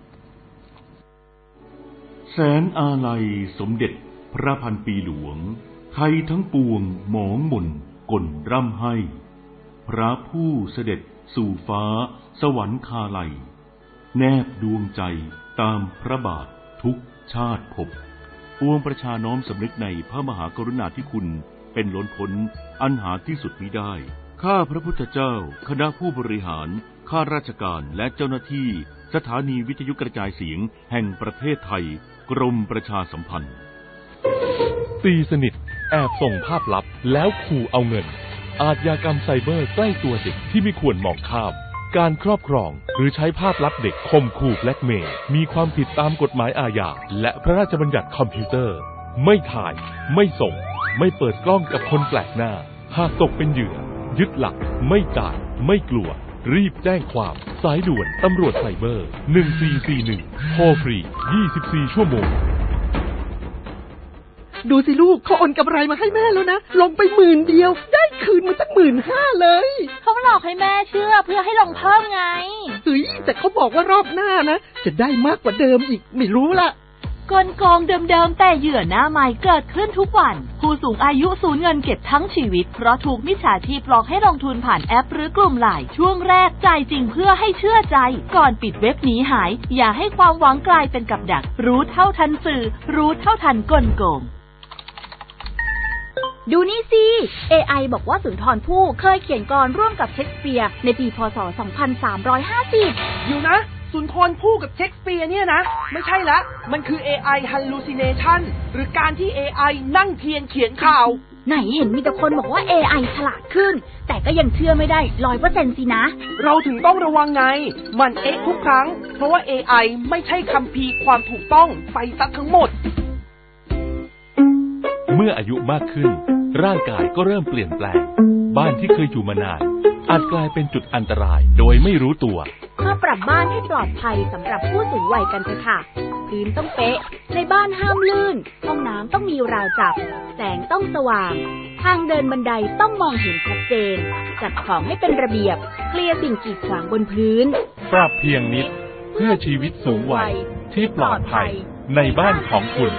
แสนอาลัยสมเด็จพระพันปีหลวงไทยทั้งปวงหมองหม่นก่นร่ำให้พระผู้เสด็จสู่ฟ้าสวรรคาลัยแนบดวงใจตามพระบาททุกชาติภพปวงประชาน้อมสำนึกในพระมหากรุณาธิคุณเป็นล้นพ้นอันหาที่สุดมิได้ข้าพระพุทธเจ้าคณะผู้บริหารข้าราชการและเจ้าหน้าที่สถานีวิทยุกระจายเสียงแห่งประเทศไทยกรมประชาสัมพันธ์ตีสนิทแอบส่งภาพลับแล้วขู่เอาเงินอาชญากรรมไซเบอร์ใกล้ตัวเด็กที่ไม่ควรมองข้ามการครอบครองหรือใช้ภาพลับเด็กข่มขู่แบล็กเมย์มีความผิดตามกฎหมายอาญาและพระราชบัญญัติคอมพิวเตอร์ไม่ถ่ายไม่ส่งไม่เปิดกล้องกับคนแปลกหน้าหากตกเป็นเหยื่อยึดหลักไม่จ่ายไม่กลัวรีบแจ้งความสายด่วนตำรวจไซเบอร์หนึ่งสี่สี่หนึ่งโทรฟรียี่สิบสี่ชั่วโมงดูสิลูกเขาโอนกำไรมาให้แม่แล้วนะลงไปหมื่นเดียวได้คืนมาตั้งหมื่นห้าเลยเขาหลอกให้แม่เชื่อเพื่อให้ลงเพิ่มไงเฮ้ยแต่เขาบอกว่ารอบหน้านะจะได้มากกว่าเดิมอีกไม่รู้ละกลโกงเดิมๆแต่เหยื่อหน้าใหม่เกิดขึ้นทุกวันผู้สูงอายุสูญเงินเก็บทั้งชีวิตเพราะถูกมิจฉาชีพหลอกให้ลงทุนผ่านแอปหรือกลุ่มไลน์ช่วงแรกจ่ายจริงเพื่อให้เชื่อใจก่อนปิดเว็บหนีหายอย่าให้ความหวังกลายเป็นกับดักรู้เท่าทันสื่อรู้เท่าทันกลโกงดูนี่สิ เอ ไอ บอกว่าสุนทรภู่เคยเขียนกลร่วมกับเชคสเปียร์ในปีพ.ศ. สองพันสามร้อยห้าสิบอยู่นะสุนทรภู่กับเชคสเปียร์เนี่ยนะไม่ใช่ละมันคือ เอ ไอ hallucination หรือการที่ เอ ไอ นั่งเทียนเขียนข่าวไหนเห็นมีแต่คนบอกว่า เอ ไอ ฉลาดขึ้นแต่ก็ยังเชื่อไม่ได้ ร้อยเปอร์เซ็นต์ สินะเราถึงต้องระวังไงมันเอ๊ะทุกครั้งเพราะว่า เอ ไอ ไม่ใช่คัมภีร์ความถูกต้องไปซะทั้งหมดเมื่ออายุมากขึ้นร่างกายก็เริ่มเปลี่ยนแปลงบ้านที่เคยอยู่มานานอาจกลายเป็นจุดอันตรายโดยไม่รู้ตัวมาปรับบ้านให้ปลอดภัยสำหรับผู้สูงวัยกันเถอะค่ะพื้นต้องเป๊ะในบ้านห้ามลื่นห้องน้ำต้องมีราวจับแสงต้องสว่างทางเดินบันไดต้องมองเห็นชัดเจนจัดของให้เป็นระเบียบเคลียร์สิ่งกีดขวางบนพื้นปรับเพียงนิดเพื่อชีวิตสูงวัยที่ปลอดภัยในบ้านของคุณ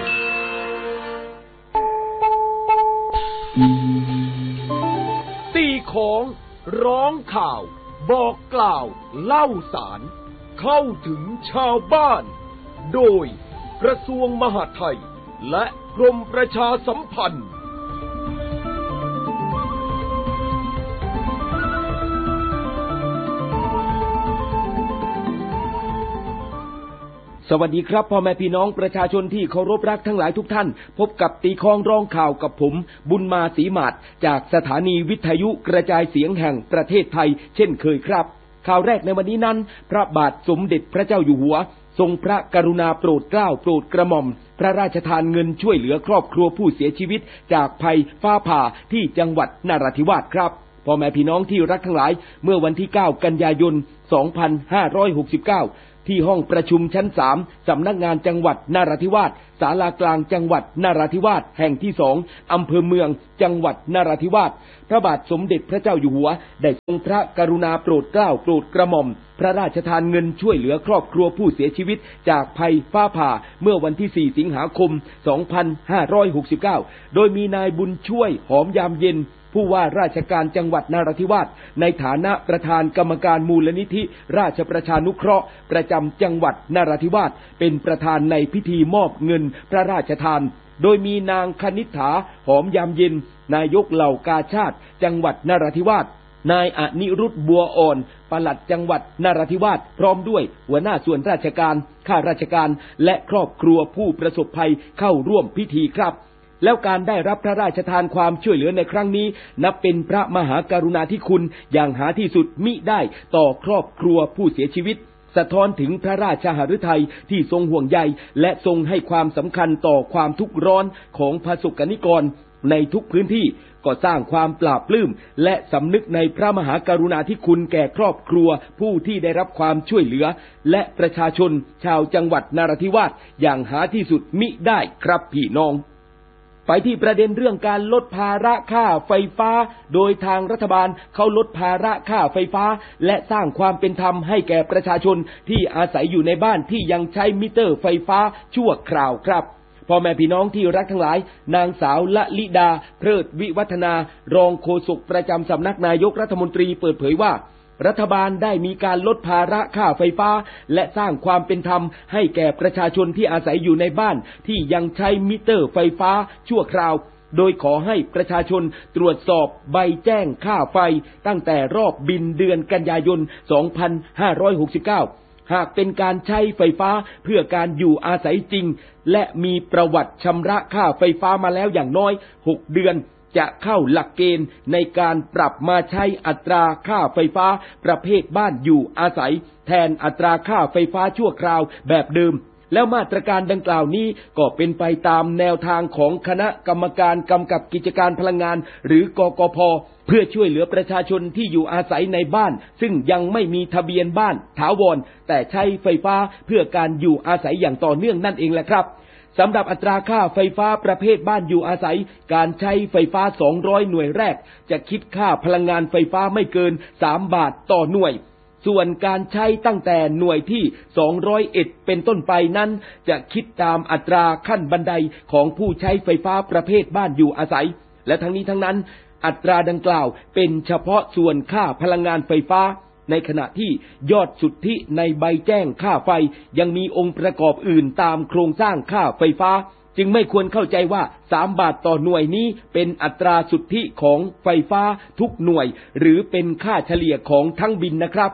ตีของร้องข่าวบอกกล่าวเล่าสารเข้าถึงชาวบ้านโดยกระทรวงมหาดไทยและกรมประชาสัมพันธ์สวัสดีครับพ่อแม่พี่น้องประชาชนที่เคารพรักทั้งหลายทุกท่านพบกับตีคองร้องข่าวกับผมบุญมาศรีมาศจากสถานีวิทยุกระจายเสียงแห่งประเทศไทยเช่นเคยครับข่าวแรกในวันนี้นั้นพระบาทสมเด็จพระเจ้าอยู่หัวทรงพระกรุณาโปรดเกล้าโปรดกระหม่อมพระราชทานเงินช่วยเหลือครอบครัวผู้เสียชีวิตจากภัยฟ้าผ่าที่จังหวัดนราธิวาสครับพ่อแม่พี่น้องที่รักทั้งหลายเมื่อวันที่เก้ากันยายนสองพันห้าร้อยหกสิบเก้าที่ห้องประชุมชั้นสามสำนักงานจังหวัดนราธิวาสศาลากลางจังหวัดนราธิวาสแห่งที่สองอำเภอเมืองจังหวัดนราธิวาสพระบาทสมเด็จพระเจ้าอยู่หัวได้ทรงพระกรุณาโปรดเกล้าโปรดกระหม่อมพระราชทานเงินช่วยเหลือครอบครัวผู้เสียชีวิตจากภัยฟ้าผ่าเมื่อวันที่สี่สิงหาคมสองพันห้าร้อยหกสิบเก้าโดยมีนายบุญช่วยหอมยามเย็นผู้ว่าราชการจังหวัดนราธิวาสในฐานะประธานกรรมการมูลนิธิราชประชานุเคราะห์ประจำจังหวัดนราธิวาสเป็นประธานในพิธีมอบเงินพระราชทานโดยมีนางคณิษฐาหอมยามเย็นนายกเหล่ากาชาดจังหวัดนราธิวาสนายอนิรุตบัวอ่อนปลัดจังหวัดนราธิวาสพร้อมด้วยหัวหน้าส่วนราชการข้าราชการและครอบครัวผู้ประสบภัยเข้าร่วมพิธีครับแล้วการได้รับพระราชทานความช่วยเหลือในครั้งนี้นับเป็นพระมหากรุณาธิคุณอย่างหาที่สุดมิได้ต่อครอบครัวผู้เสียชีวิตสะท้อนถึงพระราชหฤทัยที่ทรงห่วงใยและทรงให้ความสำคัญต่อความทุกข์ร้อนของประสบกนิกรในทุกพื้นที่ก็สร้างความปลาบปลื้มและสำนึกในพระมหากรุณาธิคุณแก่ครอบครัวผู้ที่ได้รับความช่วยเหลือและประชาชนชาวจังหวัดนราธิวาสอย่างหาที่สุดมิได้ครับพี่น้องไปที่ประเด็นเรื่องการลดภาระค่าไฟฟ้าโดยทางรัฐบาลเขาลดภาระค่าไฟฟ้าและสร้างความเป็นธรรมให้แก่ประชาชนที่อาศัยอยู่ในบ้านที่ยังใช้มิเตอร์ไฟฟ้าชั่วคราวครับพ่อแม่พี่น้องที่รักทั้งหลายนางสาวละลิดาเพลิดวิวัฒนารองโฆษกประจำสำนักนายกรัฐมนตรีเปิดเผยว่ารัฐบาลได้มีการลดภาระค่าไฟฟ้าและสร้างความเป็นธรรมให้แก่ประชาชนที่อาศัยอยู่ในบ้านที่ยังใช้มิเตอร์ไฟฟ้าชั่วคราวโดยขอให้ประชาชนตรวจสอบใบแจ้งค่าไฟตั้งแต่รอบบิลเดือนกันยายนสองพันห้าร้อยหกสิบเก้าหากเป็นการใช้ไฟฟ้าเพื่อการอยู่อาศัยจริงและมีประวัติชำระค่าไฟฟ้ามาแล้วอย่างน้อยหกเดือนจะเข้าหลักเกณฑ์ในการปรับมาใช้อัตราค่าไฟฟ้าประเภทบ้านอยู่อาศัยแทนอัตราค่าไฟฟ้าชั่วคราวแบบเดิมแล้วมาตรการดังกล่าวนี้ก็เป็นไปตามแนวทางของคณะกรรมการกำกับกิจการพลังงานหรือกกพ.เพื่อช่วยเหลือประชาชนที่อยู่อาศัยในบ้านซึ่งยังไม่มีทะเบียนบ้านถาวรแต่ใช้ไฟฟ้าเพื่อการอยู่อาศัยอย่างต่อเนื่องนั่นเองแหละครับสำหรับอัตราค่าไฟฟ้าประเภทบ้านอยู่อาศัยการใช้ไฟฟ้าสองร้อยหน่วยแรกจะคิดค่าพลังงานไฟฟ้าไม่เกินสามบาทต่อหน่วยส่วนการใช้ตั้งแต่หน่วยที่สองร้อยเอ็ดเป็นต้นไปนั้นจะคิดตามอัตราขั้นบันไดของผู้ใช้ไฟฟ้าประเภทบ้านอยู่อาศัยและทั้งนี้ทั้งนั้นอัตราดังกล่าวเป็นเฉพาะส่วนค่าพลังงานไฟฟ้าในขณะที่ยอดสุทธิในใบแจ้งค่าไฟยังมีองค์ประกอบอื่นตามโครงสร้างค่าไฟฟ้าจึงไม่ควรเข้าใจว่าสามบาทต่อหน่วยนี้เป็นอัตราสุทธิของไฟฟ้าทุกหน่วยหรือเป็นค่าเฉลี่ยของทั้งบิลนะครับ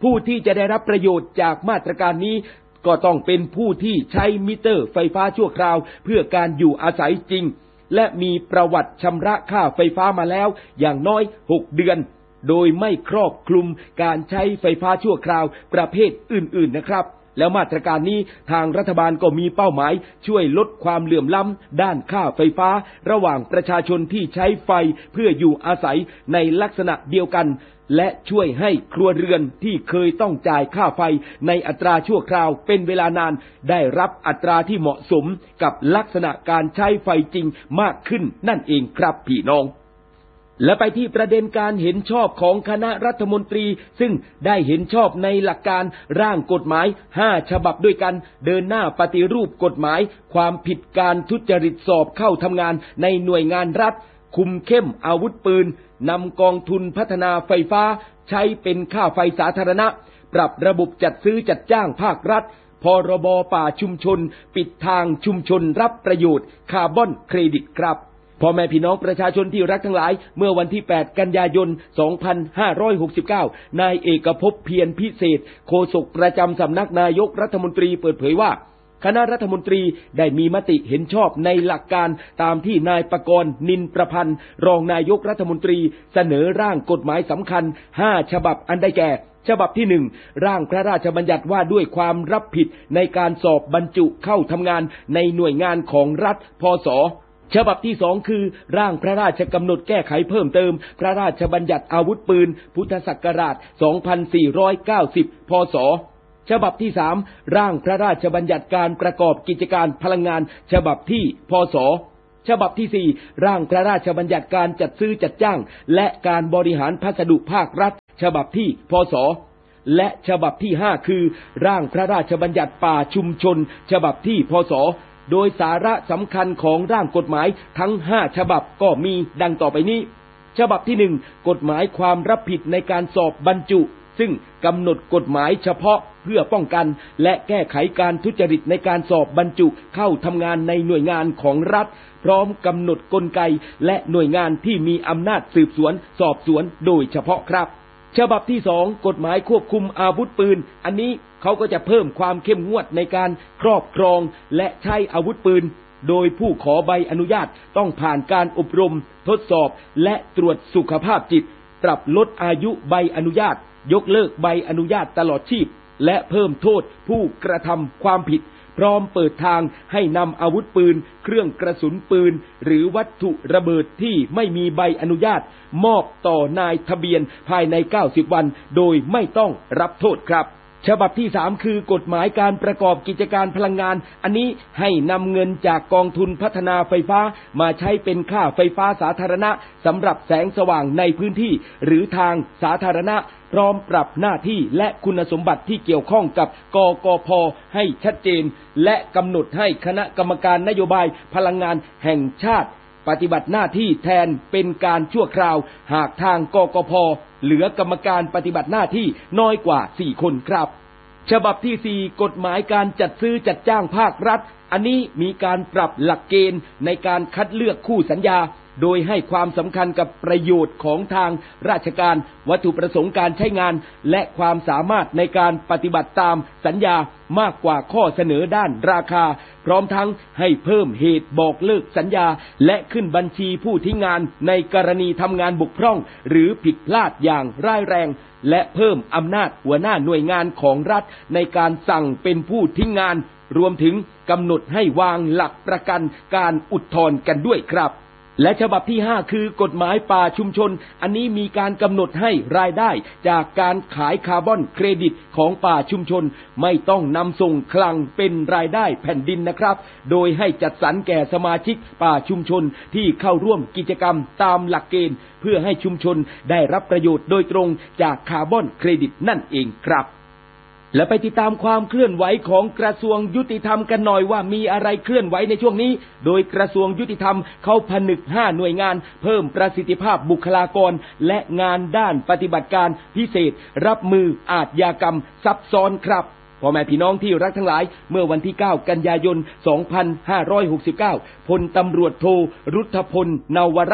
ผู้ที่จะได้รับประโยชน์จากมาตรการนี้ก็ต้องเป็นผู้ที่ใช้มิเตอร์ไฟฟ้าชั่วคราวเพื่อการอยู่อาศัยจริงและมีประวัติชำระค่าไฟฟ้ามาแล้วอย่างน้อยหกเดือนโดยไม่ครอบคลุมการใช้ไฟฟ้าชั่วคราวประเภทอื่นๆนะครับแล้วมาตรการนี้ทางรัฐบาลก็มีเป้าหมายช่วยลดความเหลื่อมล้ำด้านค่าไฟฟ้าระหว่างประชาชนที่ใช้ไฟเพื่ออยู่อาศัยในลักษณะเดียวกันและช่วยให้ครัวเรือนที่เคยต้องจ่ายค่าไฟในอัตราชั่วคราวเป็นเวลานานได้รับอัตราที่เหมาะสมกับลักษณะการใช้ไฟจริงมากขึ้นนั่นเองครับพี่น้องและไปที่ประเด็นการเห็นชอบของคณะรัฐมนตรีซึ่งได้เห็นชอบในหลักการร่างกฎหมายห้าฉบับด้วยกันเดินหน้าปฏิรูปกฎหมายความผิดการทุจริตสอบเข้าทำงานในหน่วยงานรัฐคุมเข้มอาวุธปืนนำกองทุนพัฒนาไฟฟ้าใช้เป็นค่าไฟสาธารณะปรับระบบจัดซื้อจัดจ้างภาครัฐพรบป่าชุมชนปิดทางชุมชนรับประโยชน์คาร์บอนเครดิตครับพ่อแม่พี่น้องประชาชนที่รักทั้งหลายเมื่อวันที่แปดกันยายนสองพันห้าร้อยหกสิบเก้านายเอกภพเพียรพิเศษโฆษกประจำสำนักนายกรัฐมนตรีเปิดเผยว่าคณะรัฐมนตรีได้มีมติเห็นชอบในหลักการตามที่นายปกรณ์นินประพันธ์รองนายกรัฐมนตรีเสนอร่างกฎหมายสำคัญห้าฉบับอันได้แก่ฉบับที่หนึ่งร่างพระราชบัญญัติว่าด้วยความรับผิดในการสอบบรรจุเข้าทำงานในหน่วยงานของรัฐพศฉบับที่สองคือร่างพระราชกำหนดแก้ไขเพิ่มเติมพระราชบัญญัติอาวุธปืนพุทธศักราชสองพันสี่ร้อยเก้าสิบพศฉบับที่สามร่างพระราชบัญญัติการประกอบกิจการพลังงานฉบับที่พศฉบับที่สี่ร่างพระราชบัญญัติการจัดซื้อจัดจ้างและการบริหารพัสดุภาครัฐฉบับที่พศและฉบับที่ห้าคือร่างพระราชบัญญัติป่าชุมชนฉบับที่พศโดยสาระสำคัญของร่างกฎหมายทั้งห้าฉบับก็มีดังต่อไปนี้ฉบับที่หนึ่งกฎหมายความรับผิดในการสอบบรรจุซึ่งกำหนดกฎหมายเฉพาะเพื่อป้องกันและแก้ไขการทุจริตในการสอบบรรจุเข้าทำงานในหน่วยงานของรัฐพร้อมกำหนดกลไกและหน่วยงานที่มีอำนาจสืบสวนสอบสวนโดยเฉพาะครับฉบับที่สองกฎหมายควบคุมอาวุธปืนอันนี้เขาก็จะเพิ่มความเข้มงวดในการครอบครองและใช้อาวุธปืนโดยผู้ขอใบอนุญาตต้องผ่านการอบรมทดสอบและตรวจสุขภาพจิตปรับลดอายุใบอนุญาตยกเลิกใบอนุญาตตลอดชีพและเพิ่มโทษผู้กระทำความผิดพร้อมเปิดทางให้นำอาวุธปืนเครื่องกระสุนปืนหรือวัตถุระเบิดที่ไม่มีใบอนุญาตมอบต่อนายทะเบียนภายในเก้าสิบวันโดยไม่ต้องรับโทษครับฉบับที่สามคือกฎหมายการประกอบกิจการพลังงานอันนี้ให้นำเงินจากกองทุนพัฒนาไฟฟ้ามาใช้เป็นค่าไฟฟ้าสาธารณะสำหรับแสงสว่างในพื้นที่หรือทางสาธารณะพร้อมปรับหน้าที่และคุณสมบัติที่เกี่ยวข้องกับกกพ.ให้ชัดเจนและกำหนดให้คณะกรรมการนโยบายพลังงานแห่งชาติปฏิบัติหน้าที่แทนเป็นการชั่วคราวหากทางกกพ.เหลือกรรมการปฏิบัติหน้าที่น้อยกว่าสี่คนครับฉบับที่สี่กฎหมายการจัดซื้อจัดจ้างภาครัฐอันนี้มีการปรับหลักเกณฑ์ในการคัดเลือกคู่สัญญาโดยให้ความสำคัญกับประโยชน์ของทางราชการวัตถุประสงค์การใช้งานและความสามารถในการปฏิบัติตามสัญญามากกว่าข้อเสนอด้านราคาพร้อมทั้งให้เพิ่มเหตุบอกเลิกสัญญาและขึ้นบัญชีผู้ทิ้งงานในกรณีทำงานบกพร่องหรือผิดพลาดอย่างร้ายแรงและเพิ่มอำนาจหัวหน้าหน่วยงานของรัฐในการสั่งเป็นผู้ทิ้งงานรวมถึงกำหนดให้วางหลักประกันการอุทธรณ์กันด้วยครับและฉบับที่ห้าคือกฎหมายป่าชุมชนอันนี้มีการกำหนดให้รายได้จากการขายคาร์บอนเครดิตของป่าชุมชนไม่ต้องนำส่งคลังเป็นรายได้แผ่นดินนะครับโดยให้จัดสรรแก่สมาชิกป่าชุมชนที่เข้าร่วมกิจกรรมตามหลักเกณฑ์เพื่อให้ชุมชนได้รับประโยชน์โดยตรงจากคาร์บอนเครดิตนั่นเองครับและไปติดตามความเคลื่อนไหวของกระทรวงยุติธรรมกันหน่อยว่ามีอะไรเคลื่อนไหวในช่วงนี้โดยกระทรวงยุติธรรมเขาผนึกห้าหน่วยงานเพิ่มประสิทธิภาพบุคลากรและงานด้านปฏิบัติการพิเศษรับมืออาชญากรรมซับซ้อนครับพ่อแม่พี่น้องที่รักทั้งหลายเมื่อวันที่เก้ากันยายนสองพันห้าร้อยหกสิบเก้าพลตำรวจโทรุทธพลนวรัตน์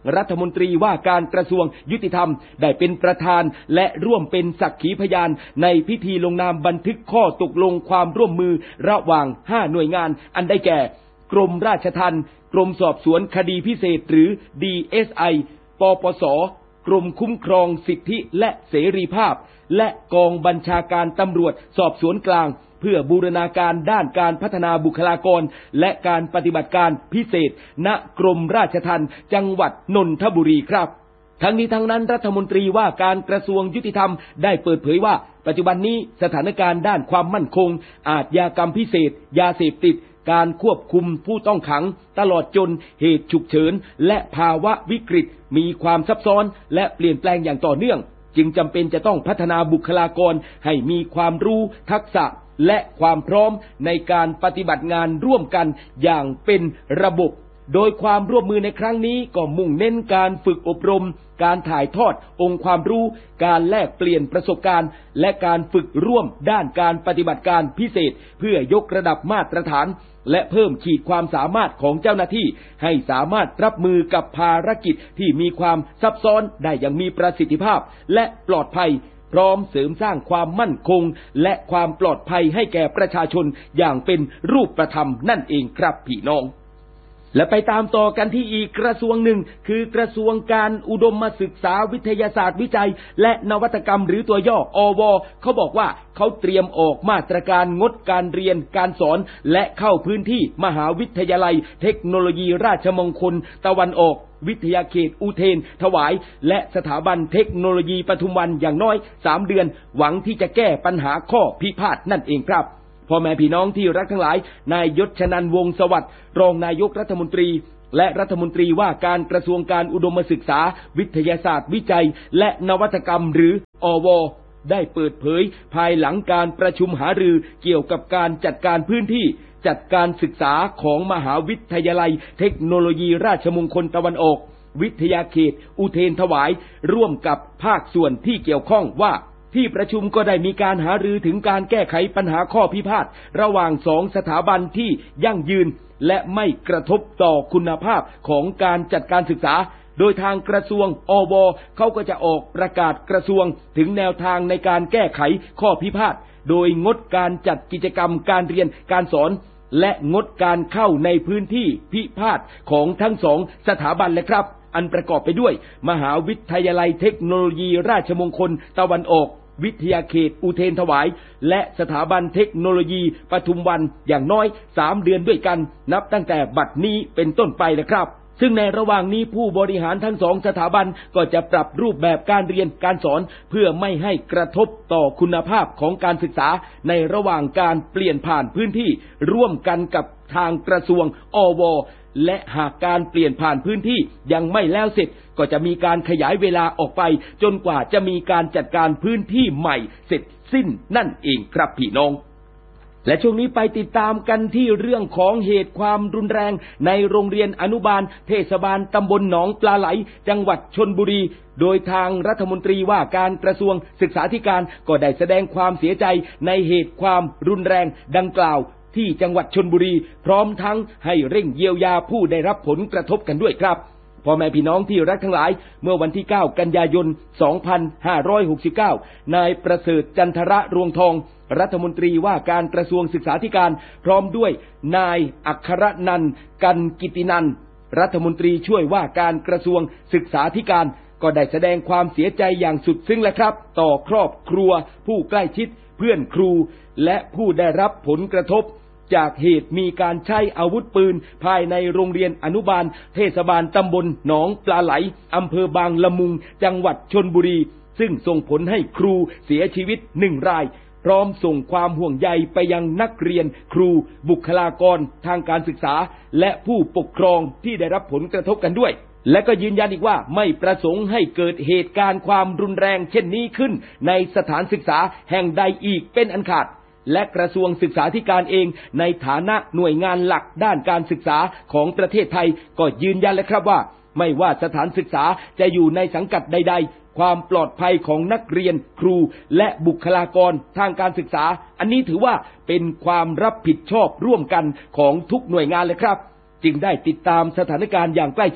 รัฐมนตรีว่าการกระทรวงยุติธรรมได้เป็นประธานและร่วมเป็นสักขีพยานในพิธีลงนามบันทึกข้อตกลงความร่วมมือระหว่างห้าหน่วยงานอันได้แก่กรมราชทัณฑ์กรมสอบสวนคดีพิเศษหรือ ดี เอส ไอ ปปส.กรมคุ้มครองสิทธิและเสรีภาพและกองบัญชาการตำรวจสอบสวนกลางเพื่อบูรณาการด้านการพัฒนาบุคลากรและการปฏิบัติการพิเศษณกรมราชทัณฑ์จังหวัดนนทบุรีครับทั้งนี้ทั้งนั้นรัฐมนตรีว่าการกระทรวงยุติธรรมได้เปิดเผยว่าปัจจุบันนี้สถานการณ์ด้านความมั่นคงอาชญากรรมพิเศษยาเสพติดการควบคุมผู้ต้องขังตลอดจนเหตุฉุกเฉินและภาวะวิกฤตมีความซับซ้อนและเปลี่ยนแปลงอย่างต่อเนื่องจึงจำเป็นจะต้องพัฒนาบุคลากรให้มีความรู้ทักษะและความพร้อมในการปฏิบัติงานร่วมกันอย่างเป็นระบบโดยความร่วมมือในครั้งนี้ก็มุ่งเน้นการฝึกอบรมการถ่ายทอดองค์ความรู้การแลกเปลี่ยนประสบการณ์และการฝึกร่วมด้านการปฏิบัติการพิเศษเพื่อยกระดับมาตรฐานและเพิ่มขีดความสามารถของเจ้าหน้าที่ให้สามารถรับมือกับภารกิจที่มีความซับซ้อนได้อย่างมีประสิทธิภาพและปลอดภัยพร้อมเสริมสร้างความมั่นคงและความปลอดภัยให้แก่ประชาชนอย่างเป็นรูปธรรมนั่นเองครับพี่น้องและไปตามต่อกันที่อีกกระทรวงหนึ่งคือกระทรวงการอุดมศึกษาวิทยาศาสตร์วิจัยและนวัตกรรมหรือตัวย่ออวเขาบอกว่าเขาเตรียมออกมาตรการงดการเรียนการสอนและเข้าพื้นที่มหาวิทยาลัยเทคโนโลยีราชมงคลตะวันออกวิทยาเขตอุเทนถวายและสถาบันเทคโนโลยีปทุมวันอย่างน้อยสามเดือนหวังที่จะแก้ปัญหาข้อพิพาทนั่นเองครับพ่อแม่พี่น้องที่รักทั้งหลายนายยศชนันท์วงศ์สวัสดิ์รองนายกรัฐมนตรีและรัฐมนตรีว่าการกระทรวงการอุดมศึกษาวิทยาศาสตร์วิจัยและนวัตกรรมหรืออวได้เปิดเผยภายหลังการประชุมหารือเกี่ยวกับการจัดการพื้นที่จัดการศึกษาของมหาวิทยาลัยเทคโนโลยีราชมงคลตะวันออกวิทยาเขตอุเทนถวายร่วมกับภาคส่วนที่เกี่ยวข้องว่าที่ประชุมก็ได้มีการหารือถึงการแก้ไขปัญหาข้อพิพาทระหว่างสองสถาบันที่ยั่งยืนและไม่กระทบต่อคุณภาพของการจัดการศึกษาโดยทางกระทรวงอวเขาก็จะออกประกาศกระทรวงถึงแนวทางในการแก้ไขข้อพิพาทโดยงดการจัดกิจกรรมการเรียนการสอนและงดการเข้าในพื้นที่พิพาทของทั้งสองสถาบันเลยครับอันประกอบไปด้วยมหาวิทยาลัยเทคโนโลยีราชมงคลตะวันออกวิทยาเขตอุเทนถวายและสถาบันเทคโนโลยีปทุมวันอย่างน้อยสามเดือนด้วยกันนับตั้งแต่บัดนี้เป็นต้นไปนะครับซึ่งในระหว่างนี้ผู้บริหารทั้งสองสถาบันก็จะปรับรูปแบบการเรียนการสอนเพื่อไม่ให้กระทบต่อคุณภาพของการศึกษาในระหว่างการเปลี่ยนผ่านพื้นที่ร่วมกันกับทางกระทรวงอวและหากการเปลี่ยนผ่านพื้นที่ยังไม่แล้วเสร็จก็จะมีการขยายเวลาออกไปจนกว่าจะมีการจัดการพื้นที่ใหม่เสร็จสิ้นนั่นเองครับพี่น้องและช่วงนี้ไปติดตามกันที่เรื่องของเหตุความรุนแรงในโรงเรียนอนุบาลเทศบาลตำบลหนองปลาไหลจังหวัดชลบุรีโดยทางรัฐมนตรีว่าการกระทรวงศึกษาธิการก็ได้แสดงความเสียใจในเหตุความรุนแรงดังกล่าวที่จังหวัดชลบุรีพร้อมทั้งให้เร่งเยียวยาผู้ได้รับผลกระทบกันด้วยครับพ่อแม่พี่น้องที่รักทั้งหลายเมื่อวันที่เก้ากันยายนสองพันห้าร้อยหกสิบเก้านายประเสริฐจันทระรวงทองรัฐมนตรีว่าการกระทรวงศึกษาธิการพร้อมด้วยนายอัครนันท์กันกิตินันท์รัฐมนตรีช่วยว่าการกระทรวงศึกษาธิการก็ได้แสดงความเสียใจอย่างสุดซึ้งและครับต่อครอบครัวผู้ใกล้ชิดเพื่อนครูและผู้ได้รับผลกระทบจากเหตุมีการใช้อาวุธปืนภายในโรงเรียนอนุบาลเทศบาลตำบลหนองปลาไหลอำเภอบางละมุงจังหวัดชลบุรีซึ่งส่งผลให้ครูเสียชีวิตหนึ่งรายพร้อมส่งความห่วงใยไปยังนักเรียนครูบุคลากรทางการศึกษาและผู้ปกครองที่ได้รับผลกระทบกันด้วยและก็ยืนยันอีกว่าไม่ประสงค์ให้เกิดเหตุการณ์ความรุนแรงเช่นนี้ขึ้นในสถานศึกษาแห่งใดอีกเป็นอันขาดและกระทรวงศึกษาธิการเองในฐานะหน่วยงานหลักด้านการศึกษาของประเทศไทยก็ยืนยันแล้วครับว่าไม่ว่าสถานศึกษาจะอยู่ในสังกัดใดๆความปลอดภัยของนักเรียนครูและบุคลากรทางการศึกษาอันนี้ถือว่าเป็นความรับผิดชอบร่วมกันของทุกหน่วยงานเลยครับจึงได้ติดตามสถานการณ์อย่างใกล้ชิด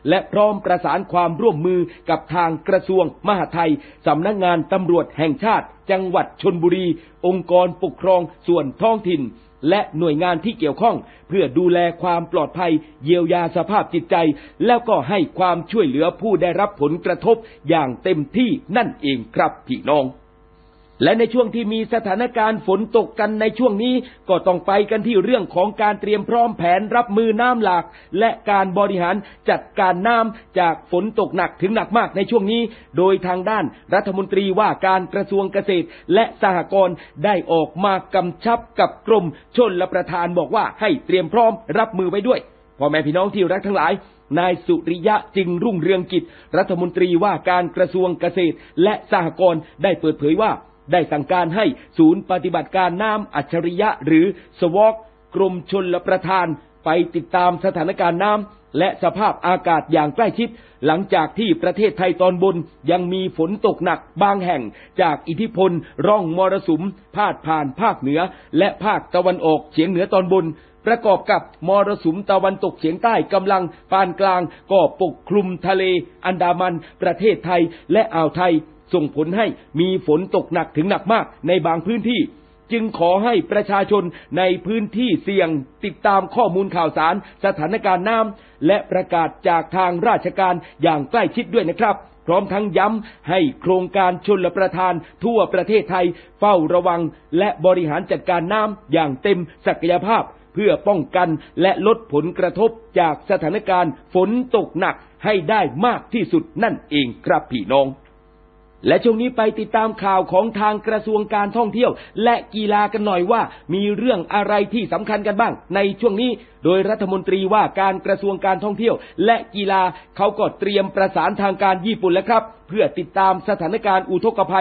และพร้อมประสานความร่วมมือกับทางกระทรวงมหาดไทยสำนักงานตำรวจแห่งชาติจังหวัดชลบุรีองค์กรปกครองส่วนท้องถิ่นและหน่วยงานที่เกี่ยวข้องเพื่อดูแลความปลอดภัยเยียวยาสภาพจิตใจแล้วก็ให้ความช่วยเหลือผู้ได้รับผลกระทบอย่างเต็มที่นั่นเองครับพี่น้องและในช่วงที่มีสถานการณ์ฝนตกกันในช่วงนี้ก็ต้องไปกันที่เรื่องของการเตรียมพร้อมแผนรับมือน้ำหลากและการบริหารจัดการน้ำจากฝนตกหนักถึงหนักมากในช่วงนี้โดยทางด้านรัฐมนตรีว่าการกระทรวงเกษตรและสหกรณ์ได้ออกมากำชับกับกรมชลประทานบอกว่าให้เตรียมพร้อมรับมือไว้ด้วยพ่อแม่พี่น้องที่รักทั้งหลายนายสุริยะจึงรุ่งเรืองกิจรัฐมนตรีว่าการกระทรวงเกษตรและสหกรณ์ได้เปิดเผยว่าได้สั่งการให้ศูนย์ปฏิบัติการน้ำอัจฉริยะหรือสวอกกรมชลประทานไปติดตามสถานการณ์น้ำและสภาพอากาศอย่างใกล้ชิดหลังจากที่ประเทศไทยตอนบนยังมีฝนตกหนักบางแห่งจากอิทธิพลร่องมรสุมพาดผ่านภาคเหนือและภาคตะวันออกเฉียงเหนือตอนบนประกอบกับมรสุมตะวันตกเฉียงใต้กำลังปานกลางก็ปกคลุมทะเลอันดามันประเทศไทยและอ่าวไทยส่งผลให้มีฝนตกหนักถึงหนักมากในบางพื้นที่จึงขอให้ประชาชนในพื้นที่เสี่ยงติดตามข้อมูลข่าวสารสถานการณ์น้ำและประกาศจากทางราชการอย่างใกล้ชิดด้วยนะครับพร้อมทั้งย้ำให้โครงการชลประทานทั่วประเทศไทยเฝ้าระวังและบริหารจัดการน้ำอย่างเต็มศักยภาพเพื่อป้องกันและลดผลกระทบจากสถานการณ์ฝนตกหนักให้ได้มากที่สุดนั่นเองครับพี่น้องและช่วงนี้ไปติดตามข่าวของทางกระทรวงการท่องเที่ยวและกีฬากันหน่อยว่ามีเรื่องอะไรที่สำคัญกันบ้างในช่วงนี้โดยรัฐมนตรีว่าการกระทรวงการท่องเที่ยวและกีฬาเขาก็เตรียมประสานทางการญี่ปุ่นแล้วครับเพื่อติดตามสถานการณ์อุทกภัย